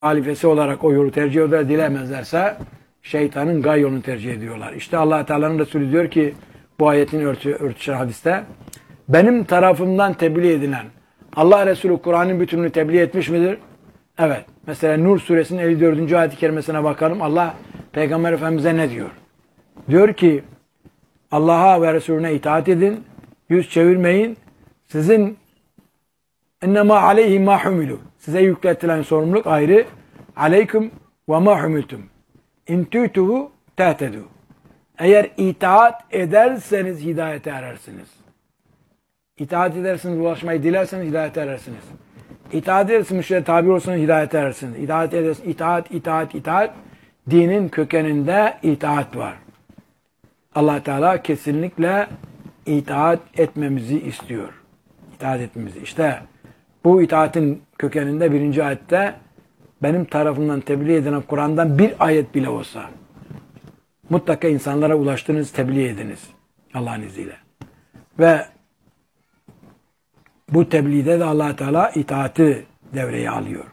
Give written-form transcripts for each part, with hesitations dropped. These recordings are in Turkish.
halifesi olarak o yolu tercih eder, dilemezlerse şeytanın gay yolunu tercih ediyorlar. İşte Allah Teala'nın Resulü diyor ki bu ayetin örtüşen hadiste, benim tarafımdan tebliğ edilen Allah Resulü Kur'an'ın bütününü tebliğ etmiş midir? Evet. Mesela Nur suresinin 54. ayet-i kerimesine bakalım. Allah Peygamber Efendimiz'e ne diyor? Diyor ki Allah'a ve Resulüne itaat edin, yüz çevirmeyin. Sizin ennema aleyhi ma humilu. Size yükletilen sorumluluk ayrı. Aleyküm ve ma humiltum. İn tü'tuhu tehtedu. Eğer itaat ederseniz hidayete erersiniz. İtaat edersiniz, ulaşmayı dilerseniz hidayete erersiniz. İtaat edersiniz, müşteriye tabi olursanız hidayete erersiniz. İtaat edersiniz, itaat. Dinin kökeninde itaat var. Allah Teala kesinlikle itaat etmemizi istiyor. İtaat etmemizi. İşte bu itaatin kökeninde 1. ayette benim tarafından tebliğ edilen Kur'an'dan bir ayet bile olsa mutlaka insanlara ulaştınız, tebliğ ediniz. Allah'ın izniyle. Ve bu tebliğde de Allah Teala itaati devreye alıyor.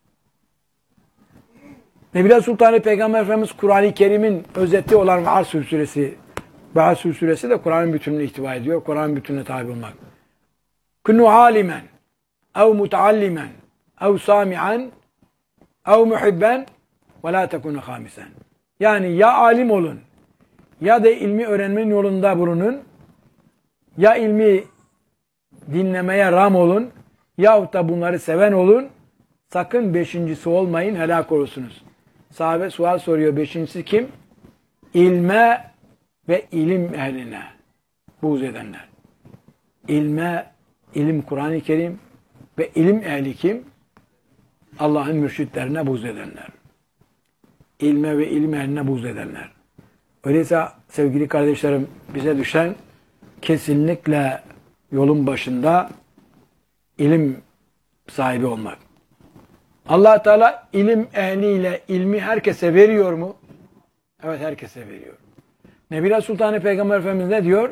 Nebiler Sultanı Peygamber Efendimiz Kur'an-ı Kerim'in özeti olan Asr suresi, Asr suresi de Kur'an'ın bütününü ihtiva ediyor. Kur'an'ın bütününe tabi olmak. Kunu alimen ev muteallimen ev sami'an ev muhibben ve la tekunu hamisen. Yani ya alim olun ya da ilmi öğrenmenin yolunda bulunun, ya ilmi dinlemeye ram olun yahut da bunları seven olun, sakın beşincisi olmayın, helak olursunuz. Sahabe sual soruyor, beşincisi kim? İlme ve ilim ehline buğz edenler. İlme, ilim Kur'an-ı Kerim ve ilim ehli kim? Allah'ın mürşitlerine buğz edenler. İlme ve ilim ehline buğz edenler. Öyleyse sevgili kardeşlerim, bize düşen kesinlikle yolun başında ilim sahibi olmak. Allah Teala ilim ehliyle ilmi herkese veriyor mu? Evet, herkese veriyor. Nebiler Sultanı Peygamber Efendimiz ne diyor?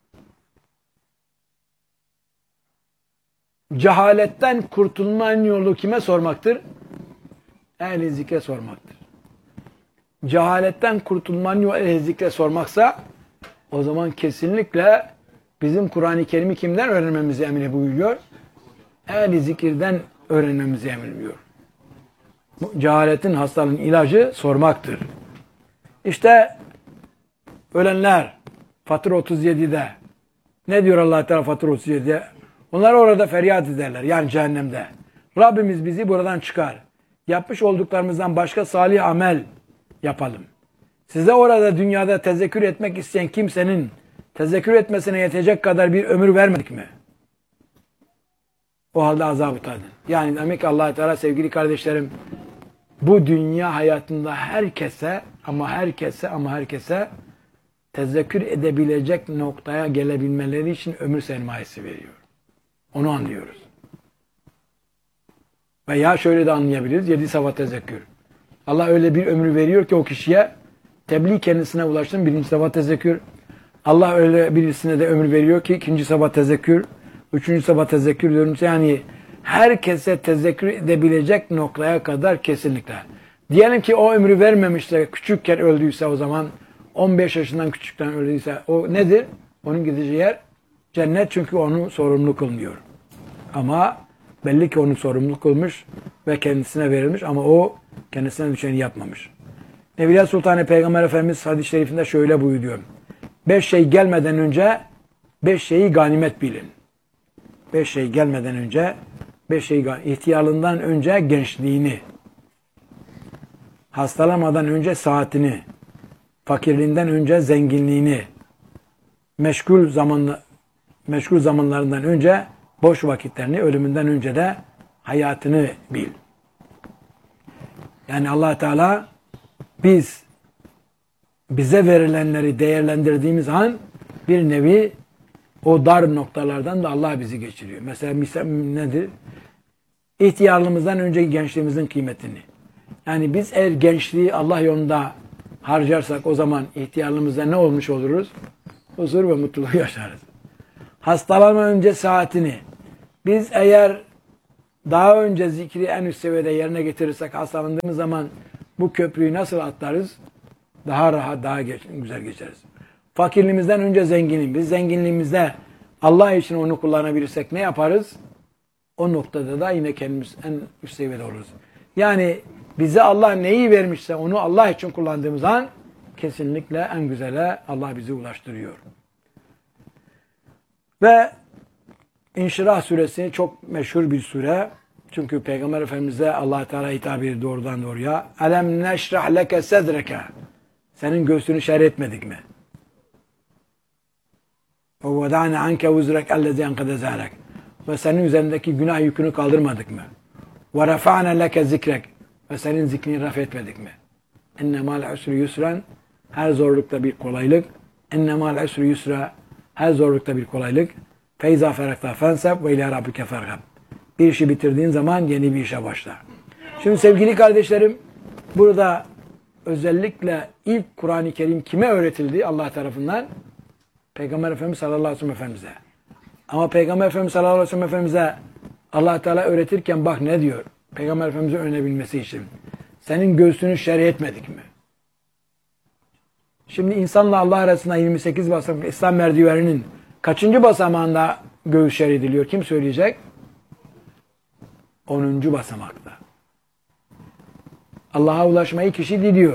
Cehaletten kurtulmanın yolu kime sormaktır? Ehli zikre sormaktır. Cehaletten kurtulmanın yolu ehli zikre sormaksa o zaman kesinlikle bizim Kur'an-ı Kerim'i kimden öğrenmemizi emri buyuruyor? Ehli zikirden öğrenmemizi emrediyor. Cehaletin hastalığın ilacı sormaktır. İşte ölenler Fatır 37'de ne diyor Allah Teala Fatır 37'de? Onlar orada feryat ederler, yani cehennemde. Rabbimiz bizi buradan çıkar. Yapmış olduklarımızdan başka salih amel yapalım. Size orada dünyada tezekkür etmek isteyen kimsenin tezekkür etmesine yetecek kadar bir ömür vermedik mi? O halde azabı tadın. Yani demek ki Allah Teala sevgili kardeşlerim bu dünya hayatında herkese tezekkür edebilecek noktaya gelebilmeleri için ömür sermayesi veriyor. Onu anlıyoruz. Veya şöyle de anlayabiliriz. 7 sabah tezekkür. Allah öyle bir ömür veriyor ki o kişiye tebliğ kendisine ulaştın 1. sabah tezekkür. Allah öyle birisine de ömür veriyor ki 2. sabah tezekkür, 3. sabah tezekkür diyorum. Yani herkese tezekkür edebilecek noktaya kadar kesinlikle. Diyelim ki o ömrü vermemişse, küçükken öldüyse o zaman 15 yaşından küçükten öldüyse o nedir? Onun gideceği yer cennet, çünkü onu sorumlu kılmıyor. Ama belli ki onu sorumlu kılmış ve kendisine verilmiş ama o kendisine düşeni yapmamış. Nebiler Sultanı Peygamber Efendimiz hadis-i şerifinde şöyle buyuruyor. 5 şey gelmeden önce 5 şeyi ganimet bilin. 5 şey gelmeden önce 5 şeyi ihtiyarlığından önce gençliğini, hastalamadan önce saatini, fakirliğinden önce zenginliğini, meşgul zamanlarından önce boş vakitlerini, ölümünden önce de hayatını bil. Yani Allah Teala bize verilenleri değerlendirdiğimiz an bir nevi o dar noktalardan da Allah bizi geçiriyor. Mesela misal nedir? İhtiyarlığımızdan önce gençliğimizin kıymetini. Yani biz eğer gençliği Allah yolunda harcarsak o zaman ihtiyarlığımızda ne olmuş oluruz? Huzur ve mutluluğu yaşarız. Hastalanma önce saatini. Biz eğer daha önce zikri en üst seviyede yerine getirirsek, hastalandığımız zaman bu köprüyü nasıl atlarız? Daha rahat, daha güzel geçeriz. Fakirliğimizden önce zenginliğimiz. Zenginliğimizde Allah için onu kullanabilirsek ne yaparız? O noktada da yine kendimiz en üst seviyede oluruz. Yani bize Allah neyi vermişse onu Allah için kullandığımız an kesinlikle en güzele Allah bizi ulaştırıyor. Ve İnşirah suresi çok meşhur bir sure. Çünkü Peygamber Efendimiz'e Allah Teala hitap ediyor doğrudan doğruya. Elem neşrah leke sedreke. Senin göğsünü şerh etmedik mi? Ve vedâne anke vuzrek ellezî enkede zârek. Ve senin üzerindeki günah yükünü kaldırmadık mı? Ve refa'ne leke zikrek. Ve senin zikrini raf etmedik mi? İnne ma'l usri yusran. Her zorlukta bir kolaylık. İnne ma'l usri yusra. Her zorlukta bir kolaylık. Feyza ferakta fenseb ve ilâ rabbike fergab. Bir işi bitirdiğin zaman yeni bir işe başla. Şimdi sevgili kardeşlerim, burada özellikle ilk Kur'an-ı Kerim kime öğretildi Allah tarafından? Peygamber Efendimiz sallallahu aleyhi ve sellem Efendimiz'e. Ama Peygamber Efendimiz sallallahu aleyhi ve sellem Efendimiz'e Allah Teala öğretirken bak ne diyor? Peygamber Efendimiz'e öğrenebilmesi için. Senin göğsünü şerh etmedik mi? Şimdi insanla Allah arasında 28 basamak İslam merdiveninin kaçıncı basamağında göğüs şerh ediliyor? Kim söyleyecek? 10. basamakta. Allah'a ulaşmayı kişi diliyor.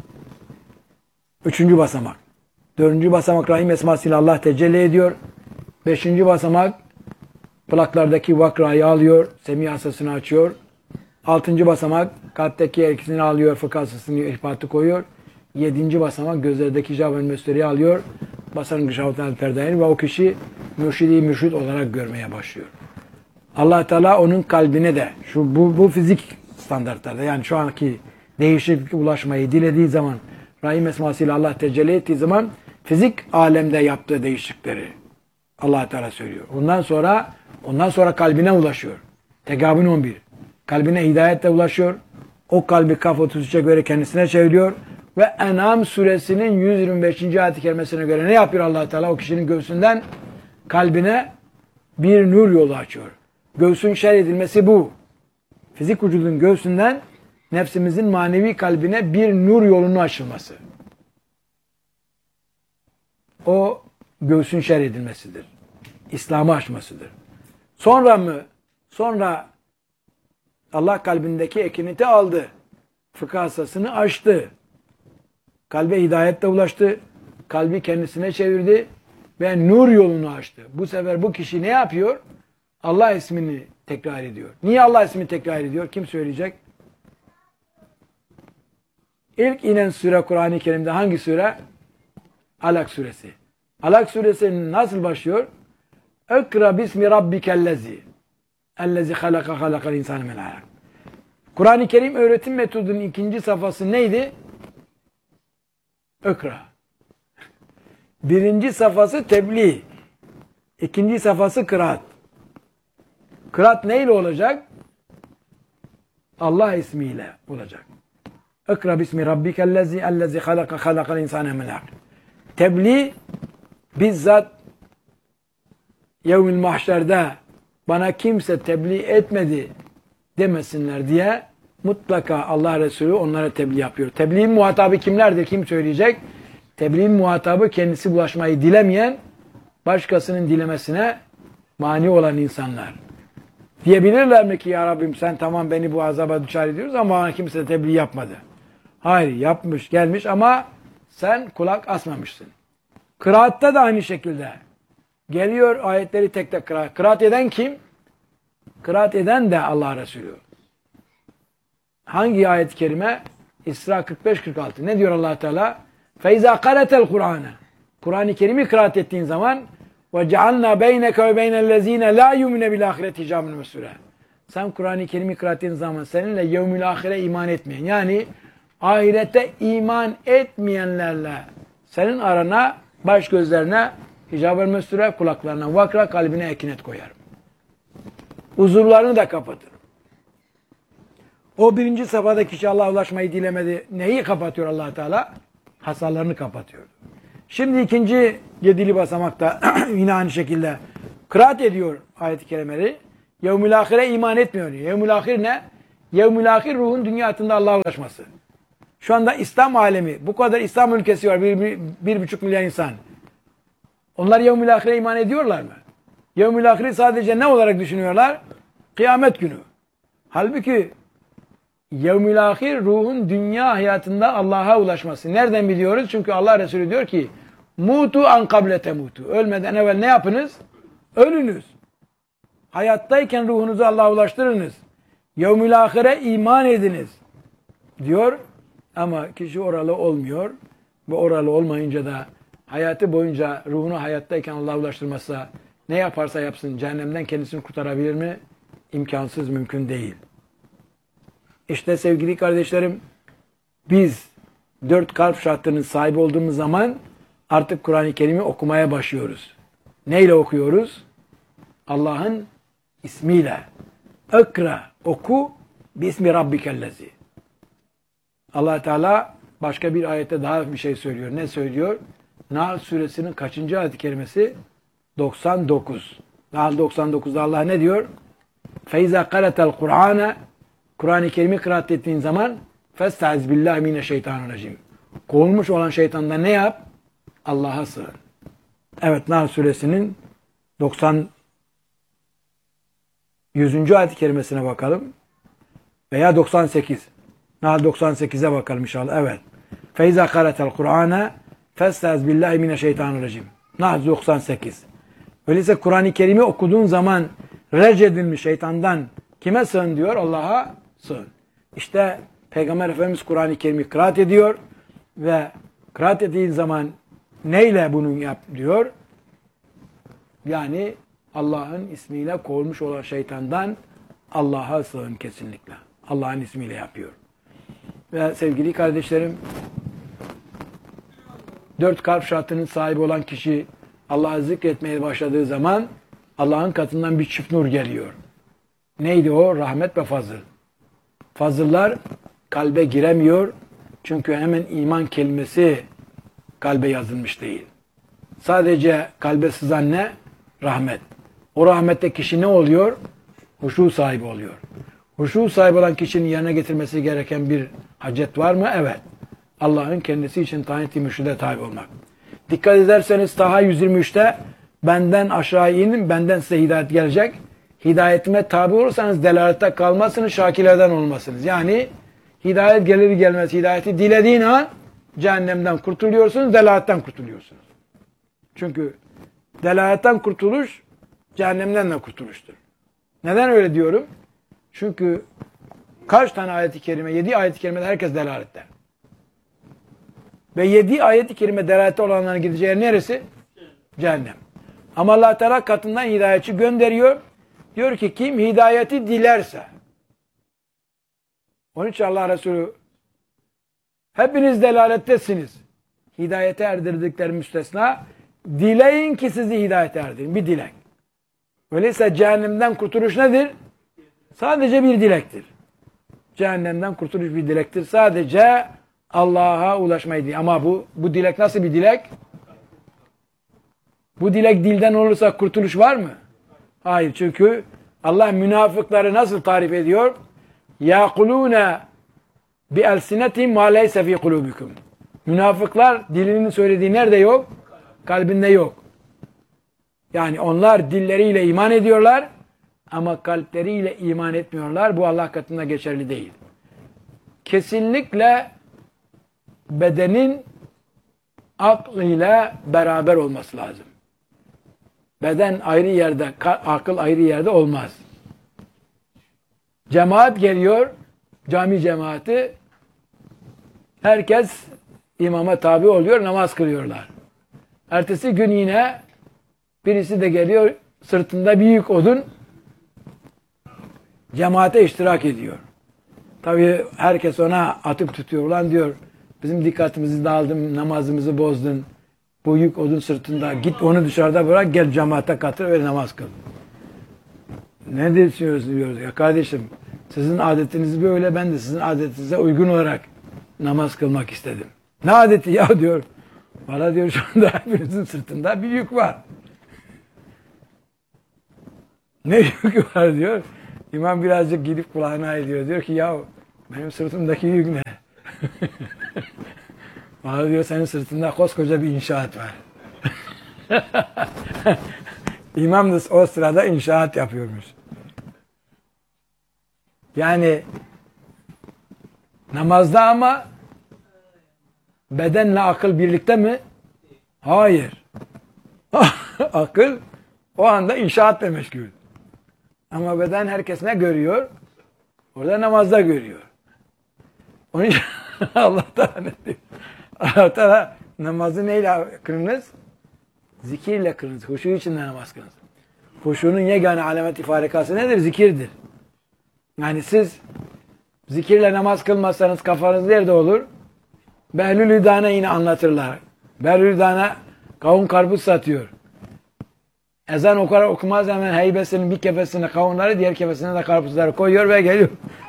3. basamak. 4. basamak Rahim esmasıyla Allah tecelli ediyor. 5. basamak plaklardaki vakrayı alıyor. Semih asasını açıyor. 6. basamak kalpteki etkisini alıyor. Fıkh asasını ihbatı koyuyor. 7. basamak gözlerdeki hicab-ı müsteriyi alıyor. Basarın gışavatan perdeyi ve o kişi mürşidi mürşid olarak görmeye başlıyor. Allah Teala onun kalbine de bu fizik standartlarda yani şu anki değişiklik ulaşmayı dilediği zaman Rahim esmasıyla Allah tecelli ettiği zaman fizik alemde yaptığı değişiklikleri Allah Teala söylüyor. Ondan sonra kalbine ulaşıyor. Tegabun 11. Kalbine hidayetle ulaşıyor. O kalbi Kaf 33'e göre kendisine çeviriyor ve En'am suresinin 125. ayet-i kerimesine göre ne yapıyor Allah Teala? O kişinin göğsünden kalbine bir nur yolu açıyor. Göğsün şerh edilmesi bu. Fizik vücudun göğsünden nefsimizin manevi kalbine bir nur yolunun açılması. O göğsün şerh edilmesidir. İslam'ı açmasıdır. Sonra Allah kalbindeki ekineti aldı. Fıkıh hasasını açtı. Kalbe hidayetle ulaştı. Kalbi kendisine çevirdi ve nur yolunu açtı. Bu sefer bu kişi ne yapıyor? Allah ismini tekrar ediyor. Niye Allah ismini tekrar ediyor? Kim söyleyecek? İlk inen sure Kur'an-ı Kerim'de hangi sure? Alak suresi. Alak suresi nasıl başlıyor? Ekra bismi rabbikellezi. Ellezi halakal insane min alak. Kur'an-ı Kerim öğretim metodunun ikinci safhası neydi? Ekra. Birinci safhası tebliğ. İkinci safhası kıraat. Kıraat neyle olacak? Allah ismiyle olacak. Ekra bismi rabbikellezi ellezi halakal insane min alak. Tebliğ bizzat yevmil mahşerde bana kimse tebliğ etmedi demesinler diye mutlaka Allah Resulü onlara tebliğ yapıyor. Tebliğin muhatabı kimlerdir? Kim söyleyecek? Tebliğin muhatabı kendisi bulaşmayı dilemeyen, başkasının dilemesine mani olan insanlar. Diyebilirler mi ki ya Rabbim sen tamam beni bu azaba düçar ediyoruz ama bana kimse tebliğ yapmadı. Hayır yapmış gelmiş ama sen kulak asmamışsın. Kıraatta da aynı şekilde. Geliyor ayetleri tek tek kıraat. Kıraat eden kim? Kıraat eden de Allah Resulü. Hangi ayet-i kerime? İsra 45-46. Ne diyor Allah Teala? Feyza qaretel Kur'an'ı. Kur'an-ı Kerim'i kıraat ettiğin zaman ve cealna beyneke ve beynellezine la yumine bil ahireti hicabun mesure. Sen Kur'an-ı Kerim'i kıraat ettiğin zaman seninle yevmül ahire iman etmeyen yani ahirete iman etmeyenlerle senin arana baş gözlerine hicab-ı mesure, kulaklarına vakra, kalbine ekinet koyarım. Huzurlarını da kapatırım. O birinci safhada kişi Allah'a ulaşmayı dilemedi. Neyi kapatıyor Allah Teala? Hasarlarını kapatıyor. Şimdi ikinci yedili basamakta yine aynı şekilde kıraat ediyor ayet-i kerimeleri. Yevmül ahire iman etmiyor. Yevmül ahir ne? Yevmül ahir ruhun dünya hayatında Allah'a ulaşması. Şu anda İslam alemi, bu kadar İslam ülkesi var, 1,5 milyar insan. Onlar yevmül ahire iman ediyorlar mı? Yevmül ahiri sadece ne olarak düşünüyorlar? Kıyamet günü. Halbuki yevmül ahir ruhun dünya hayatında Allah'a ulaşması. Nereden biliyoruz? Çünkü Allah Resulü diyor ki mutu an kable temutu. Ölmeden evvel ne yapınız? Ölünüz. Hayattayken ruhunuzu Allah'a ulaştırınız. Yevmül ahire iman ediniz diyor. Ama kişi oralı olmuyor. Ve oralı olmayınca da hayatı boyunca ruhunu hayattayken Allah'a ulaştırmazsa ne yaparsa yapsın cehennemden kendisini kurtarabilir mi? İmkansız, mümkün değil. İşte sevgili kardeşlerim, biz 4 kalp şartının sahibi olduğumuz zaman artık Kur'an-ı Kerim'i okumaya başlıyoruz. Neyle okuyoruz? Allah'ın ismiyle. Ekra, oku, bismi rabbikellezi. Allah Teala başka bir ayette daha bir şey söylüyor. Ne söylüyor? Nahl suresinin kaçıncı ayet-i kerimesi? 99. Nahl 99'da Allah ne diyor? Feiza qaratel Kur'ane, Kur'an-ı Kerim'i kıraat ettiğin zaman festaiz billahi mineşşeytanirracim. Kovulmuş olan şeytandan ne yap? Allah'a sığın. Evet, Nahl suresinin 100. ayet-i kerimesine bakalım. Veya 98. Nahl 98'e bakalım inşallah. Evet. Feiza qaratel Kur'ane festaiz billahi mineşşeytanirracim. Nahl 98. Öyleyse Kur'an-ı Kerim'i okuduğun zaman edilmiş şeytandan kime sığın diyor? Allah'a sığın. İşte Peygamber Efendimiz Kur'an-ı Kerim'i kıraat ediyor ve kıraat ettiğin zaman neyle bunu yap diyor? Yani Allah'ın ismiyle kovulmuş olan şeytandan Allah'a sığın kesinlikle. Allah'ın ismiyle yapıyor. Ve sevgili kardeşlerim, 4 kalp şartının sahibi olan kişi Allah'ı zikretmeye başladığı zaman Allah'ın katından bir çift nur geliyor. Neydi o? Rahmet ve fazıl. Fazıllar kalbe giremiyor. Çünkü hemen iman kelimesi kalbe yazılmış değil. Sadece kalbe sızan ne? Rahmet. O rahmette kişi ne oluyor? Huşu sahibi oluyor. Huşu sahibi olan kişinin yerine getirmesi gereken bir hacet var mı? Evet. Allah'ın kendisi için tayin ettiği mürşide tabi olmak. Dikkat ederseniz Taha 123'te benden aşağı inin, benden size hidayet gelecek. Hidayetime tabi olursanız delalette kalmazsınız, şakirlerden olmasınız. Yani hidayet gelir gelmez hidayeti dilediğin an cehennemden kurtuluyorsunuz, delaletten kurtuluyorsunuz. Çünkü delaletten kurtuluş cehennemden de kurtuluştur. Neden öyle diyorum? Çünkü kaç tane ayet-i kerime? 7 ayet-i kerimede herkes delalette. Ve 7 ayet-i kerime delalette olanların gideceği neresi? Cehennem. Ama Allah Teala katından hidayetçi gönderiyor. Diyor ki kim hidayeti dilerse. Onun için Allah Resulü hepiniz delalettesiniz. Hidayete erdirdikleri müstesna. Dileyin ki sizi hidayete erdirin. Bir dilek. Öyleyse cehennemden kurtuluş nedir? Sadece bir dilektir. Cehennemden kurtuluş bir dilektir. Sadece Allah'a ulaşmayı değil. Ama bu dilek nasıl bir dilek? Bu dilek dilden olursa kurtuluş var mı? Hayır. Çünkü Allah münafıkları nasıl tarif ediyor? يَاقُلُونَ بِأَلْسِنَتِهِمْ مَا لَيْسَ فِي قُلُوبِكُمْ. Münafıklar dilinin söylediği nerede yok? Kalbinde yok. Yani onlar dilleriyle iman ediyorlar ama kalpleriyle iman etmiyorlar. Bu Allah katında geçerli değil. Kesinlikle bedenin aklıyla beraber olması lazım. Beden ayrı yerde, akıl ayrı yerde olmaz. Cemaat geliyor, cami cemaati, herkes imama tabi oluyor, namaz kılıyorlar. Ertesi gün yine birisi de geliyor, sırtında büyük odun, cemaate iştirak ediyor. Tabii herkes ona atıp tutuyor. Ulan diyor, bizim dikkatimizi dağıldın, namazımızı bozdun. Bu yük odun sırtında. Git onu dışarıda bırak, gel cemaate katıl ve namaz kıl. Ne diyorsunuz? Ya kardeşim, sizin adetiniz böyle, ben de sizin adetinize uygun olarak namaz kılmak istedim. Ne adeti ya diyor. Bana diyor şu anda hepinizin sırtında bir yük var. Ne yükü var diyor. İmam birazcık gidip kulağına ediyor. Diyor ki ya benim sırtımdaki yük ne? Bana diyor senin sırtında koskoca bir inşaat var. İmam da o sırada inşaat yapıyormuş. Yani namazda ama bedenle akıl birlikte mi? Hayır. Akıl o anda inşaatla meşgul. Ama beden herkes ne görüyor? Orada namazda görüyor. Onun için Allah Teala ne diyor? Allah Teala namazı neyle kılınız? Zikirle kılınız. Huşu içinde namaz kılınız. Huşunun yegane alameti farikası nedir? Zikirdir. Yani siz zikirle namaz kılmazsanız kafanız nerede olur? Behlül-i yine anlatırlar. Behlül-i kavun karpuz satıyor. Ezan okar okumaz hemen heybesinin bir kefesine kavunları, diğer kefesine de karpuzları koyuyor ve geliyor.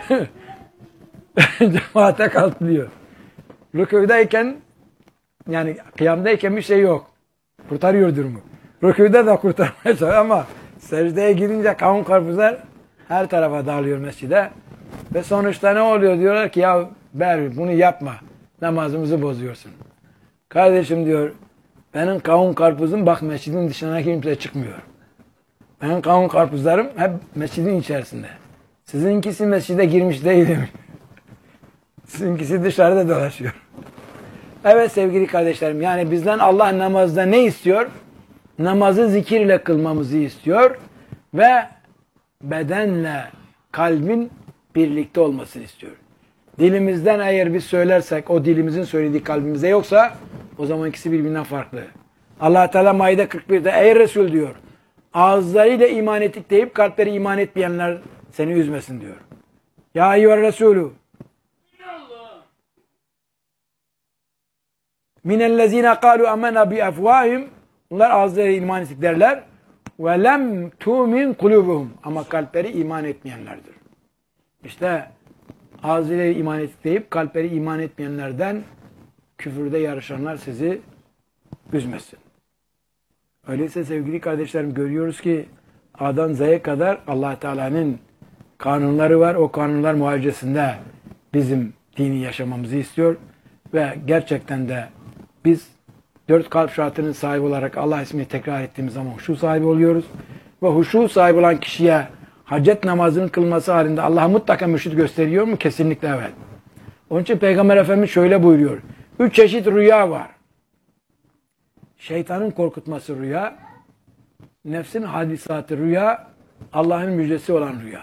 Cemaate kalkıyor. Rükûdeyken yani kıyamdayken bir şey yok. Kurtarıyor durumu. Rükûde de kurtarmaya çalışıyor ama secdeye girince kavun karpuzlar her tarafa dağılıyor mescide. Ve sonuçta ne oluyor? Diyorlar ki ya Berbi bunu yapma. Namazımızı bozuyorsun. Kardeşim diyor benim kavun karpuzum bak mescidin dışına kimse çıkmıyor. Benim kavun karpuzlarım hep mescidin içerisinde. Sizinkisi mescide girmiş değil demiş. Sizinkisi dışarıda dolaşıyor. Evet sevgili kardeşlerim yani bizden Allah namazda ne istiyor? Namazı zikirle kılmamızı istiyor ve bedenle kalbin birlikte olmasını istiyor. Dilimizden eğer biz söylersek o dilimizin söylediği kalbimizde yoksa o zaman ikisi birbirinden farklı. Allah Teala Maide 41'de ey Resul diyor. Ağızlarıyla iman ettik deyip kalpleri iman etmeyenler seni üzmesin diyor. Ya eyyüher Resulü minellezine kalu amena bi efvahim bunlar ağızlarıyla iman ettik derler. Ve lem tu'min kulubuhum ama kalpleri iman etmeyenlerdir. İşte ağzıyla iman ettik deyip kalpleri iman etmeyenlerden küfürde yarışanlar sizi üzmesin. Öyleyse sevgili kardeşlerim görüyoruz ki A'dan Z'ye kadar Allah Teala'nın kanunları var. O kanunlar muhacesinde bizim dini yaşamamızı istiyor. Ve gerçekten de biz 4 kalp şartının sahibi olarak Allah ismini tekrar ettiğimiz zaman huşu sahibi oluyoruz. Ve huşu sahibi olan kişiye hacet namazının kılması halinde Allah mutlaka mürşit gösteriyor mu? Kesinlikle evet. Onun için Peygamber Efendimiz şöyle buyuruyor. 3 çeşit rüya var. Şeytanın korkutması rüya, nefsin hadisatı rüya, Allah'ın müjdesi olan rüya.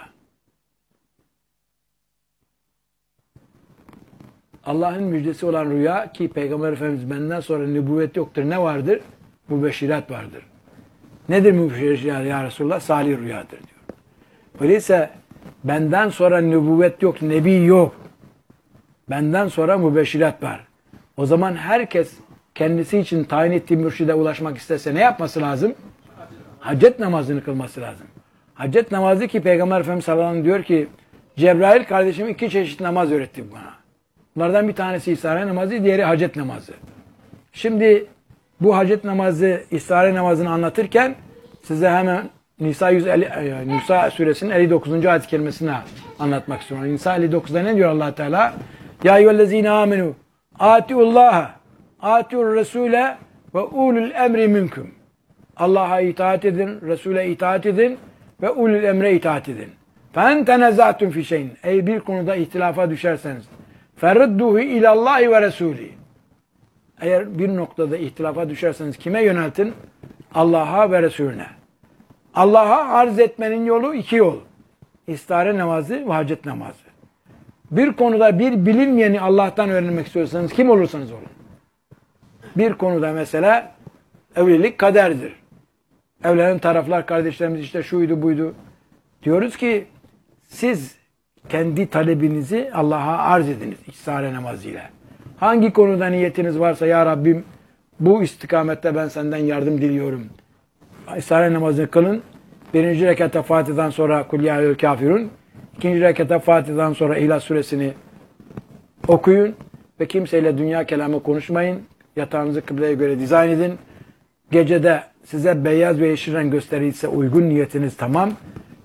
Allah'ın müjdesi olan rüya ki Peygamber Efendimiz benden sonra nübüvvet yoktur. Ne vardır? Mübeşşirat vardır. Nedir mübeşşirat ya Resulullah? Salih rüyadır diyor. Öyleyse benden sonra nübüvvet yok, nebi yok. Benden sonra mübeşşirat var. O zaman herkes kendisi için tayin ettiği mürşide ulaşmak istese ne yapması lazım? Hacet namazını kılması lazım. Hacet namazı ki Peygamber Efendimiz sallallahu aleyhi ve sellem diyor ki Cebrail kardeşim 2 çeşit namaz öğretti bana. Bunlardan bir tanesi istihare namazı, diğeri hacet namazı. Şimdi bu hacet namazı, istihare namazını anlatırken size hemen Nisa suresinin 59. ayet kelimesini anlatmak istiyorum. Nisa 59'da ne diyor Allah Teala? Ya eyyühellezine amenu atiullaha atiur resule ve ulul emri minkum. Allah'a itaat edin, Resul'e itaat edin ve ulul emre itaat edin. Fen tenezatun fi şeyin. Ey bir konuda ihtilafa düşerseniz ferudduhu ilallahi ve resuli. Eğer bir noktada ihtilafa düşerseniz kime yöneltin? Allah'a ve Resulüne. Allah'a arz etmenin yolu 2 yol. İstihare namazı ve hacet namazı. Bir konuda bir bilinmeyeni Allah'tan öğrenmek istiyorsanız kim olursanız olun. Bir konuda mesela evlilik kaderdir. Evlenen taraflar kardeşlerimiz işte şuydu buydu. Diyoruz ki siz kendi talebinizi Allah'a arz ediniz istihare namazıyla. Hangi konuda niyetiniz varsa ya Rabbim bu istikamette ben senden yardım diliyorum. İstihare namazını kılın. 1. rekata Fatiha'dan sonra Kul ya eyyühel kafirun. 2. rekata Fatiha'dan sonra İhlas suresini okuyun. Ve kimseyle dünya kelamı konuşmayın. Yatağınızı kıbleye göre dizayn edin. Gecede size beyaz ve yeşil renk gösterilse uygun niyetiniz tamam.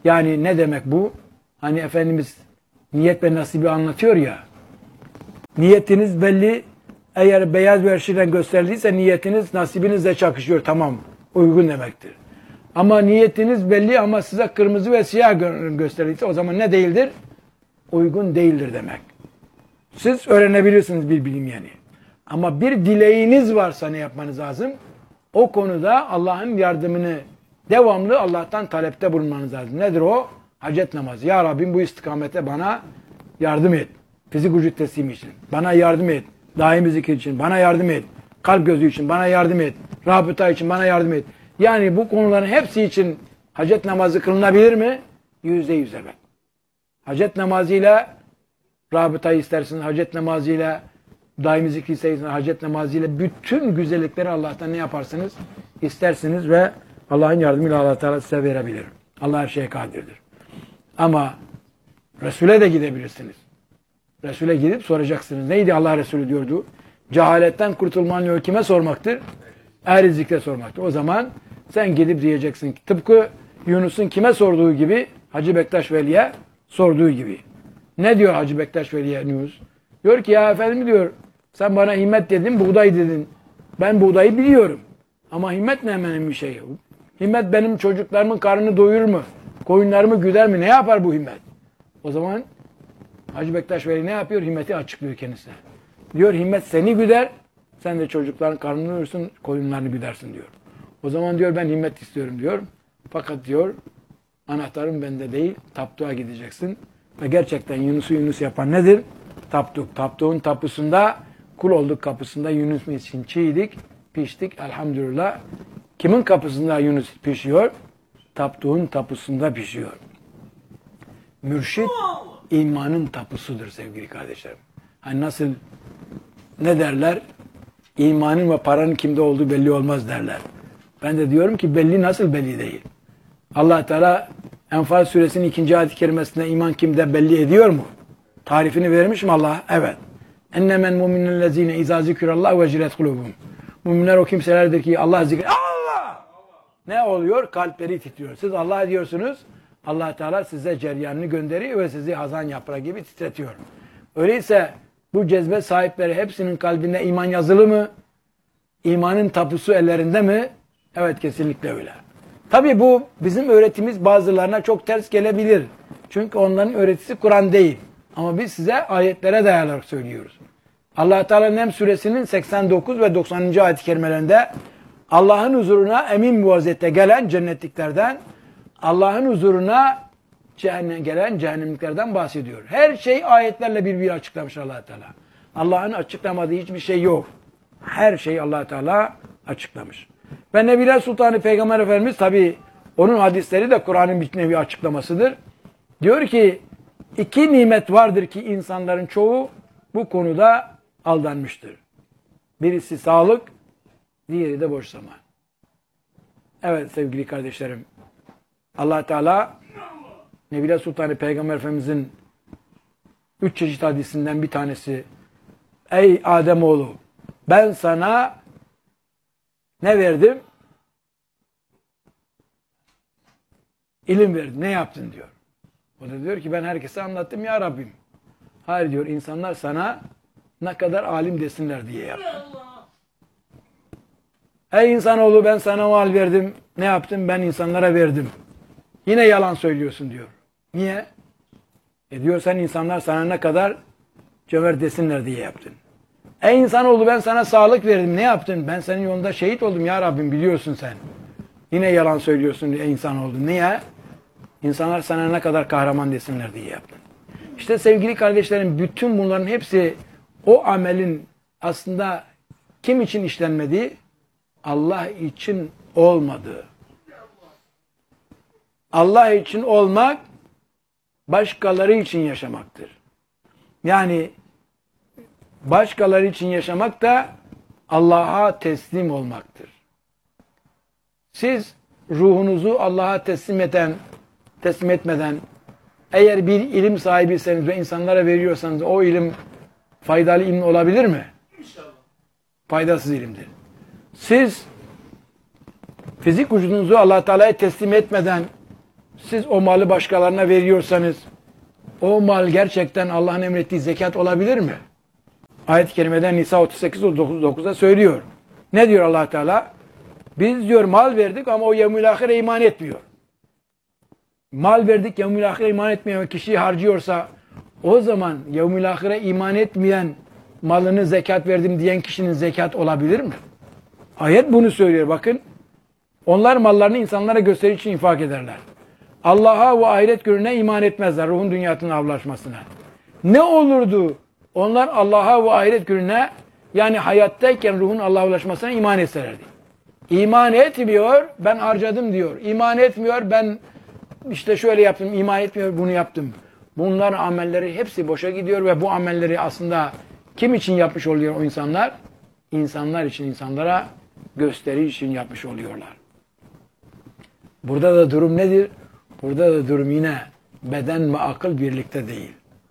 Yani ne demek bu? Hani Efendimiz niyet ve nasibi anlatıyor ya. Niyetiniz belli. Eğer beyaz bir şeyden gösterildiyse niyetiniz nasibinizle çakışıyor. Tamam. Uygun demektir. Ama niyetiniz belli ama size kırmızı ve siyah gösterildiyse o zaman ne değildir? Uygun değildir demek. Siz öğrenebilirsiniz bir bilim yani. Ama bir dileğiniz varsa ne yapmanız lazım? O konuda Allah'ın yardımını devamlı Allah'tan talepte bulunmanız lazım. Nedir o? Hacet namazı. Ya Rabbim bu istikamete bana yardım et. Fizik vücut teslimi için. Bana yardım et. Daimi zikir için. Bana yardım et. Kalp gözü için. Bana yardım et. Rabıta için. Bana yardım et. Yani bu konuların hepsi için hacet namazı kılınabilir mi? %100 evet. Hacet namazıyla rabıtayı istersin. Hacet namazıyla daimi zikri istersin. Hacet namazıyla bütün güzellikleri Allah'tan ne yaparsınız? İstersiniz ve Allah'ın yardımıyla Allah Teala size verebilir. Allah her şeye kadirdir. Ama Resul'e de gidebilirsiniz. Resul'e gidip soracaksınız. Neydi Allah Resulü diyordu? Cehaletten kurtulmanın yolu kime sormaktır? Ehli zikre sormaktır. O zaman sen gidip diyeceksin ki tıpkı Yunus'un kime sorduğu gibi Hacı Bektaş Veli'ye sorduğu gibi. Ne diyor Hacı Bektaş Veli'ye Yunus? Diyor ki ya efendim diyor sen bana himmet dedin, buğday dedin. Ben buğdayı biliyorum. Ama himmet ne hemen bir şey. Himmet benim çocuklarımın karnını doyurur mu? Koyunlarımı güder mi? Ne yapar bu himmet? O zaman Hacı Bektaş Veli ne yapıyor? Himmeti açıklıyor kendisine. Diyor himmet seni güder, sen de çocukların karnını doyurursun, koyunlarını güdersin diyor. O zaman diyor ben himmet istiyorum diyor. Fakat diyor anahtarım bende değil, taptuğa gideceksin. Ve gerçekten Yunus'u Yunus yapan nedir? Taptuk. Taptuğun tapusunda, kul olduk kapısında Yunus için çiğdik, piştik elhamdülillah. Kimin kapısında Yunus pişiyor? Taptuğun tapusunda pişiyor. Mürşit imanın tapusudur sevgili kardeşlerim. Hani nasıl ne derler? İmanın ve paranın kimde olduğu belli olmaz derler. Ben de diyorum ki belli nasıl belli değil. Allah Teala Enfal suresinin 2. ayet-i kerimesinde iman kimde belli ediyor mu? Tarifini vermiş mi Allah? Evet. Ennemen mu'minellezine izâ zikrullah ve cilet kulubum. Müminler o kimselerdir ki Allah zikri. Allah! Ne oluyor? Kalpleri titriyor. Siz Allah diyorsunuz. Allah Teala size ceryanını gönderiyor ve sizi hazan yaprağı gibi titretiyor. Öyleyse bu cezbe sahipleri hepsinin kalbinde iman yazılı mı? İmanın tapusu ellerinde mi? Evet kesinlikle öyle. Tabi bu bizim öğretimiz bazılarına çok ters gelebilir. Çünkü onların öğretisi Kur'an değil. Ama biz size ayetlere dayanarak söylüyoruz. Allah Teala Nem suresinin 89 ve 90. ayet-i kerimelerinde Allah'ın huzuruna emin bir vaziyette gelen cennetliklerden, Allah'ın huzuruna gelen cehennemliklerden bahsediyor. Her şey ayetlerle bir açıklamış Allah Teala. Allah'ın açıklamadığı hiçbir şey yok. Her şeyi Allah Teala açıklamış. Ve Nebiler Sultanı Peygamber Efendimiz tabi onun hadisleri de Kur'an'ın bir nevi açıklamasıdır. Diyor ki 2 nimet vardır ki insanların çoğu bu konuda aldanmıştır. Birisi sağlık, diğeri de boş zaman. Evet sevgili kardeşlerim. Allah Teala Nebiler Sultanı Peygamber Efendimizin 3 çeşit hadisinden bir tanesi. Ey Ademoğlu ben sana ne verdim? İlim verdim. Ne yaptın diyor. O da diyor ki ben herkese anlattım ya Rabbim. Hayır diyor insanlar sana ne kadar alim desinler diye yaptım. Ey insanoğlu ben sana mal verdim. Ne yaptım? Ben insanlara verdim. Yine yalan söylüyorsun diyor. Niye? Diyor sen insanlar sana ne kadar cömert desinler diye yaptın. Ey insanoğlu ben sana sağlık verdim. Ne yaptın? Ben senin yolunda şehit oldum ya Rabbim biliyorsun sen. Yine yalan söylüyorsun ey insanoğlu. Niye? İnsanlar sana ne kadar kahraman desinler diye yaptın. İşte sevgili kardeşlerim bütün bunların hepsi o amelin aslında kim için işlenmediği? Allah için olmadığı. Allah için olmak başkaları için yaşamaktır. Yani başkaları için yaşamak da Allah'a teslim olmaktır. Siz ruhunuzu Allah'a teslim etmeden eğer bir ilim sahibiyseniz ve insanlara veriyorsanız o ilim faydalı ilim olabilir mi? İnşallah. Faydasız ilimdir. Siz fizik vücudunuzu Allah Teala'ya teslim etmeden siz o malı başkalarına veriyorsanız o mal gerçekten Allah'ın emrettiği zekat olabilir mi? Ayet-i kerimeden Nisa 38-39'da söylüyor. Ne diyor Allah Teala? Biz diyor mal verdik ama o yevmül ahire iman etmiyor. Mal verdik, yevmül ahire iman etmeyen kişi harcıyorsa o zaman yevmül ahire iman etmeyen malını zekat verdim diyen kişinin zekat olabilir mi? Ayet bunu söylüyor bakın. Onlar mallarını insanlara gösteriş için infak ederler. Allah'a ve ahiret gününe iman etmezler. Ruhun dünyasının avlaşmasına. Ne olurdu? Onlar Allah'a ve ahiret gününe yani hayattayken ruhun Allah'a ulaşmasına iman etselerdi. İman etmiyor, ben harcadım diyor. İman etmiyor, ben işte şöyle yaptım. İman etmiyor, bunu yaptım. Bunların amelleri hepsi boşa gidiyor ve bu amelleri aslında kim için yapmış oluyor o insanlar? İnsanlar için, insanlara gösteri için yapmış oluyorlar. Burada da durum nedir? Burada da durum yine beden ve akıl birlikte değil.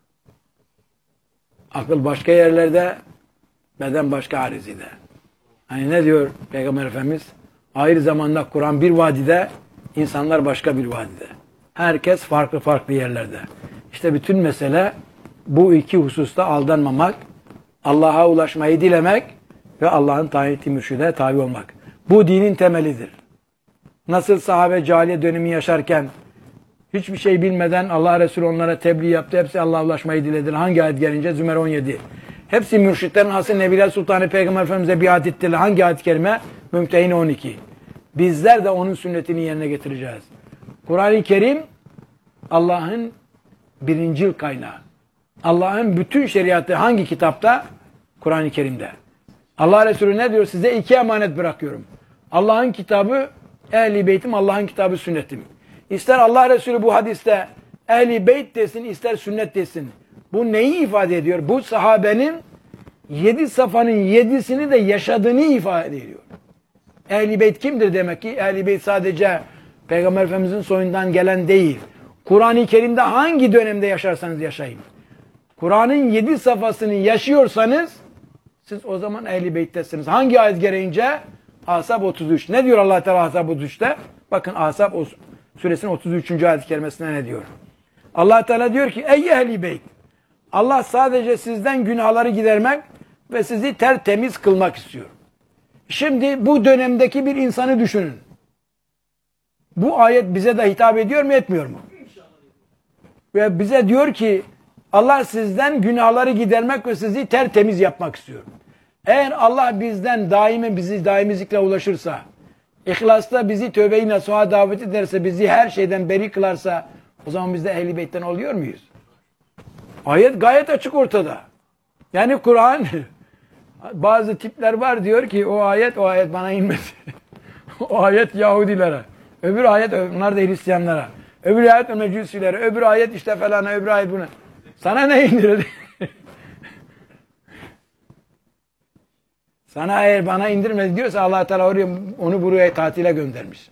Akıl başka yerlerde, beden başka arizide. Hani ne diyor Peygamber Efendimiz? Ayrı zamanda Kur'an bir vadide, insanlar başka bir vadide. Herkes farklı farklı yerlerde. İşte bütün mesele bu iki hususta aldanmamak, Allah'a ulaşmayı dilemek ve Allah'ın tayin ettiği mürşide tabi olmak. Bu dinin temelidir. Nasıl sahabe cahiliye dönemi yaşarken hiçbir şey bilmeden Allah Resulü onlara tebliğ yaptı. Hepsi Allah'a ulaşmayı dilediler. Hangi ayet gelince? Zümer 17. Hepsi mürşitlerin Hasan Nebiler Sultanı Peygamber Efendimiz'e biat ettiler. Hangi ayet-i kerime? Mümtehine 12. Bizler de onun sünnetini yerine getireceğiz. Kur'an-ı Kerim Allah'ın birincil kaynağı. Allah'ın bütün şeriatı hangi kitapta? Kur'an-ı Kerim'de. Allah Resulü ne diyor? Size iki emanet bırakıyorum. Allah'ın kitabı, Ehl-i Beytim, Allah'ın kitabı, sünnetim. İster Allah Resulü bu hadiste Ehl-i Beyt desin, ister sünnet desin. Bu neyi ifade ediyor? Bu sahabenin 7 safhanın 7'sini de yaşadığını ifade ediyor. Ehl-i Beyt kimdir demek ki? Ehl-i Beyt sadece Peygamber Efendimiz'in soyundan gelen değil. Kur'an-ı Kerim'de hangi dönemde yaşarsanız yaşayın. Kur'an'ın 7 safhasını yaşıyorsanız siz o zaman Ehl-i Beyt'tesiniz. Hangi ayet gereğince? Ahzab 33. Ne diyor Allah Teala Ahzab 33'te? Bakın Ahzab suresinin 33. ayet-i kerimesinde ne diyor? Allah Teala diyor ki ey Ehl-i Beyt, Allah sadece sizden günahları gidermek ve sizi tertemiz kılmak istiyor. Şimdi bu dönemdeki bir insanı düşünün. Bu ayet bize de hitap ediyor mu, etmiyor mu? Ve bize diyor ki Allah sizden günahları gidermek ve sizi tertemiz yapmak istiyor. Eğer Allah bizden bizi daimizlikle ulaşırsa, İhlas'ta bizi tövbe-i nasuha davet ederse, bizi her şeyden beri kılarsa, o zaman biz de Ehl-i Beyt'ten oluyor muyuz? Ayet gayet açık ortada. Yani Kur'an, bazı tipler var diyor ki o ayet bana inmedi. O ayet Yahudilere, öbür ayet onlar da Hristiyanlara, öbür ayet Mecusilere, öbür ayet işte falana, öbür ayet buna. Sana ne indirildi? Sana eğer bana indirmedi diyorsa Allah Teala onu buraya tatile göndermiş.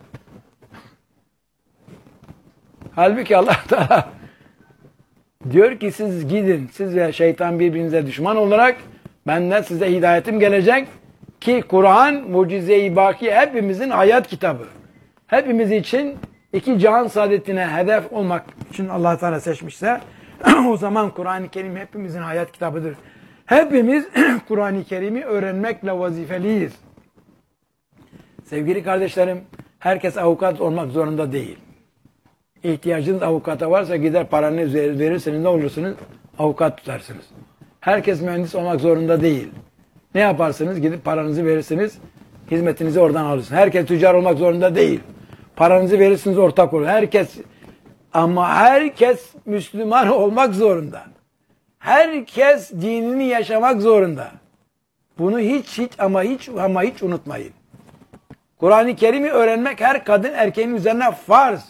Halbuki Allah Teala diyor ki siz gidin, siz ve şeytan birbirinize düşman olarak benden size hidayetim gelecek ki Kur'an mucize-i baki hepimizin hayat kitabı. Hepimiz için iki cihan saadetine hedef olmak için Allah Teala seçmişse o zaman Kur'an-ı Kerim hepimizin hayat kitabıdır. Hepimiz Kur'an-ı Kerim'i öğrenmekle vazifeliyiz. Sevgili kardeşlerim, herkes avukat olmak zorunda değil. İhtiyacınız avukata varsa gider paranızı verirseniz ne olursunuz? Avukat tutarsınız. Herkes mühendis olmak zorunda değil. Ne yaparsınız? Gidip paranızı verirsiniz, hizmetinizi oradan alırsınız. Herkes tüccar olmak zorunda değil. Paranızı verirsiniz, ortak olur. Ama herkes Müslüman olmak zorunda. Herkes dinini yaşamak zorunda. Bunu hiç unutmayın. Kur'an-ı Kerim'i öğrenmek her kadın erkeğin üzerine farz.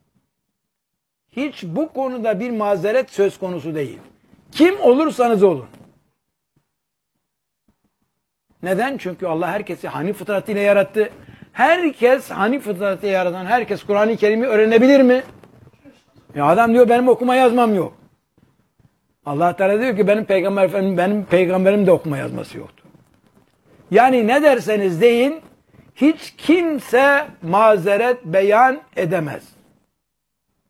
Hiç bu konuda bir mazeret söz konusu değil. Kim olursanız olun. Neden? Çünkü Allah herkesi hanif fıtratıyla yarattı. Herkes hanif fıtratıyla yaratan herkes Kur'an-ı Kerim'i öğrenebilir mi? Adam diyor benim okuma yazmam yok. Allah Teala diyor ki benim peygamberim de okuma yazması yoktu. Yani ne derseniz deyin hiç kimse mazeret beyan edemez.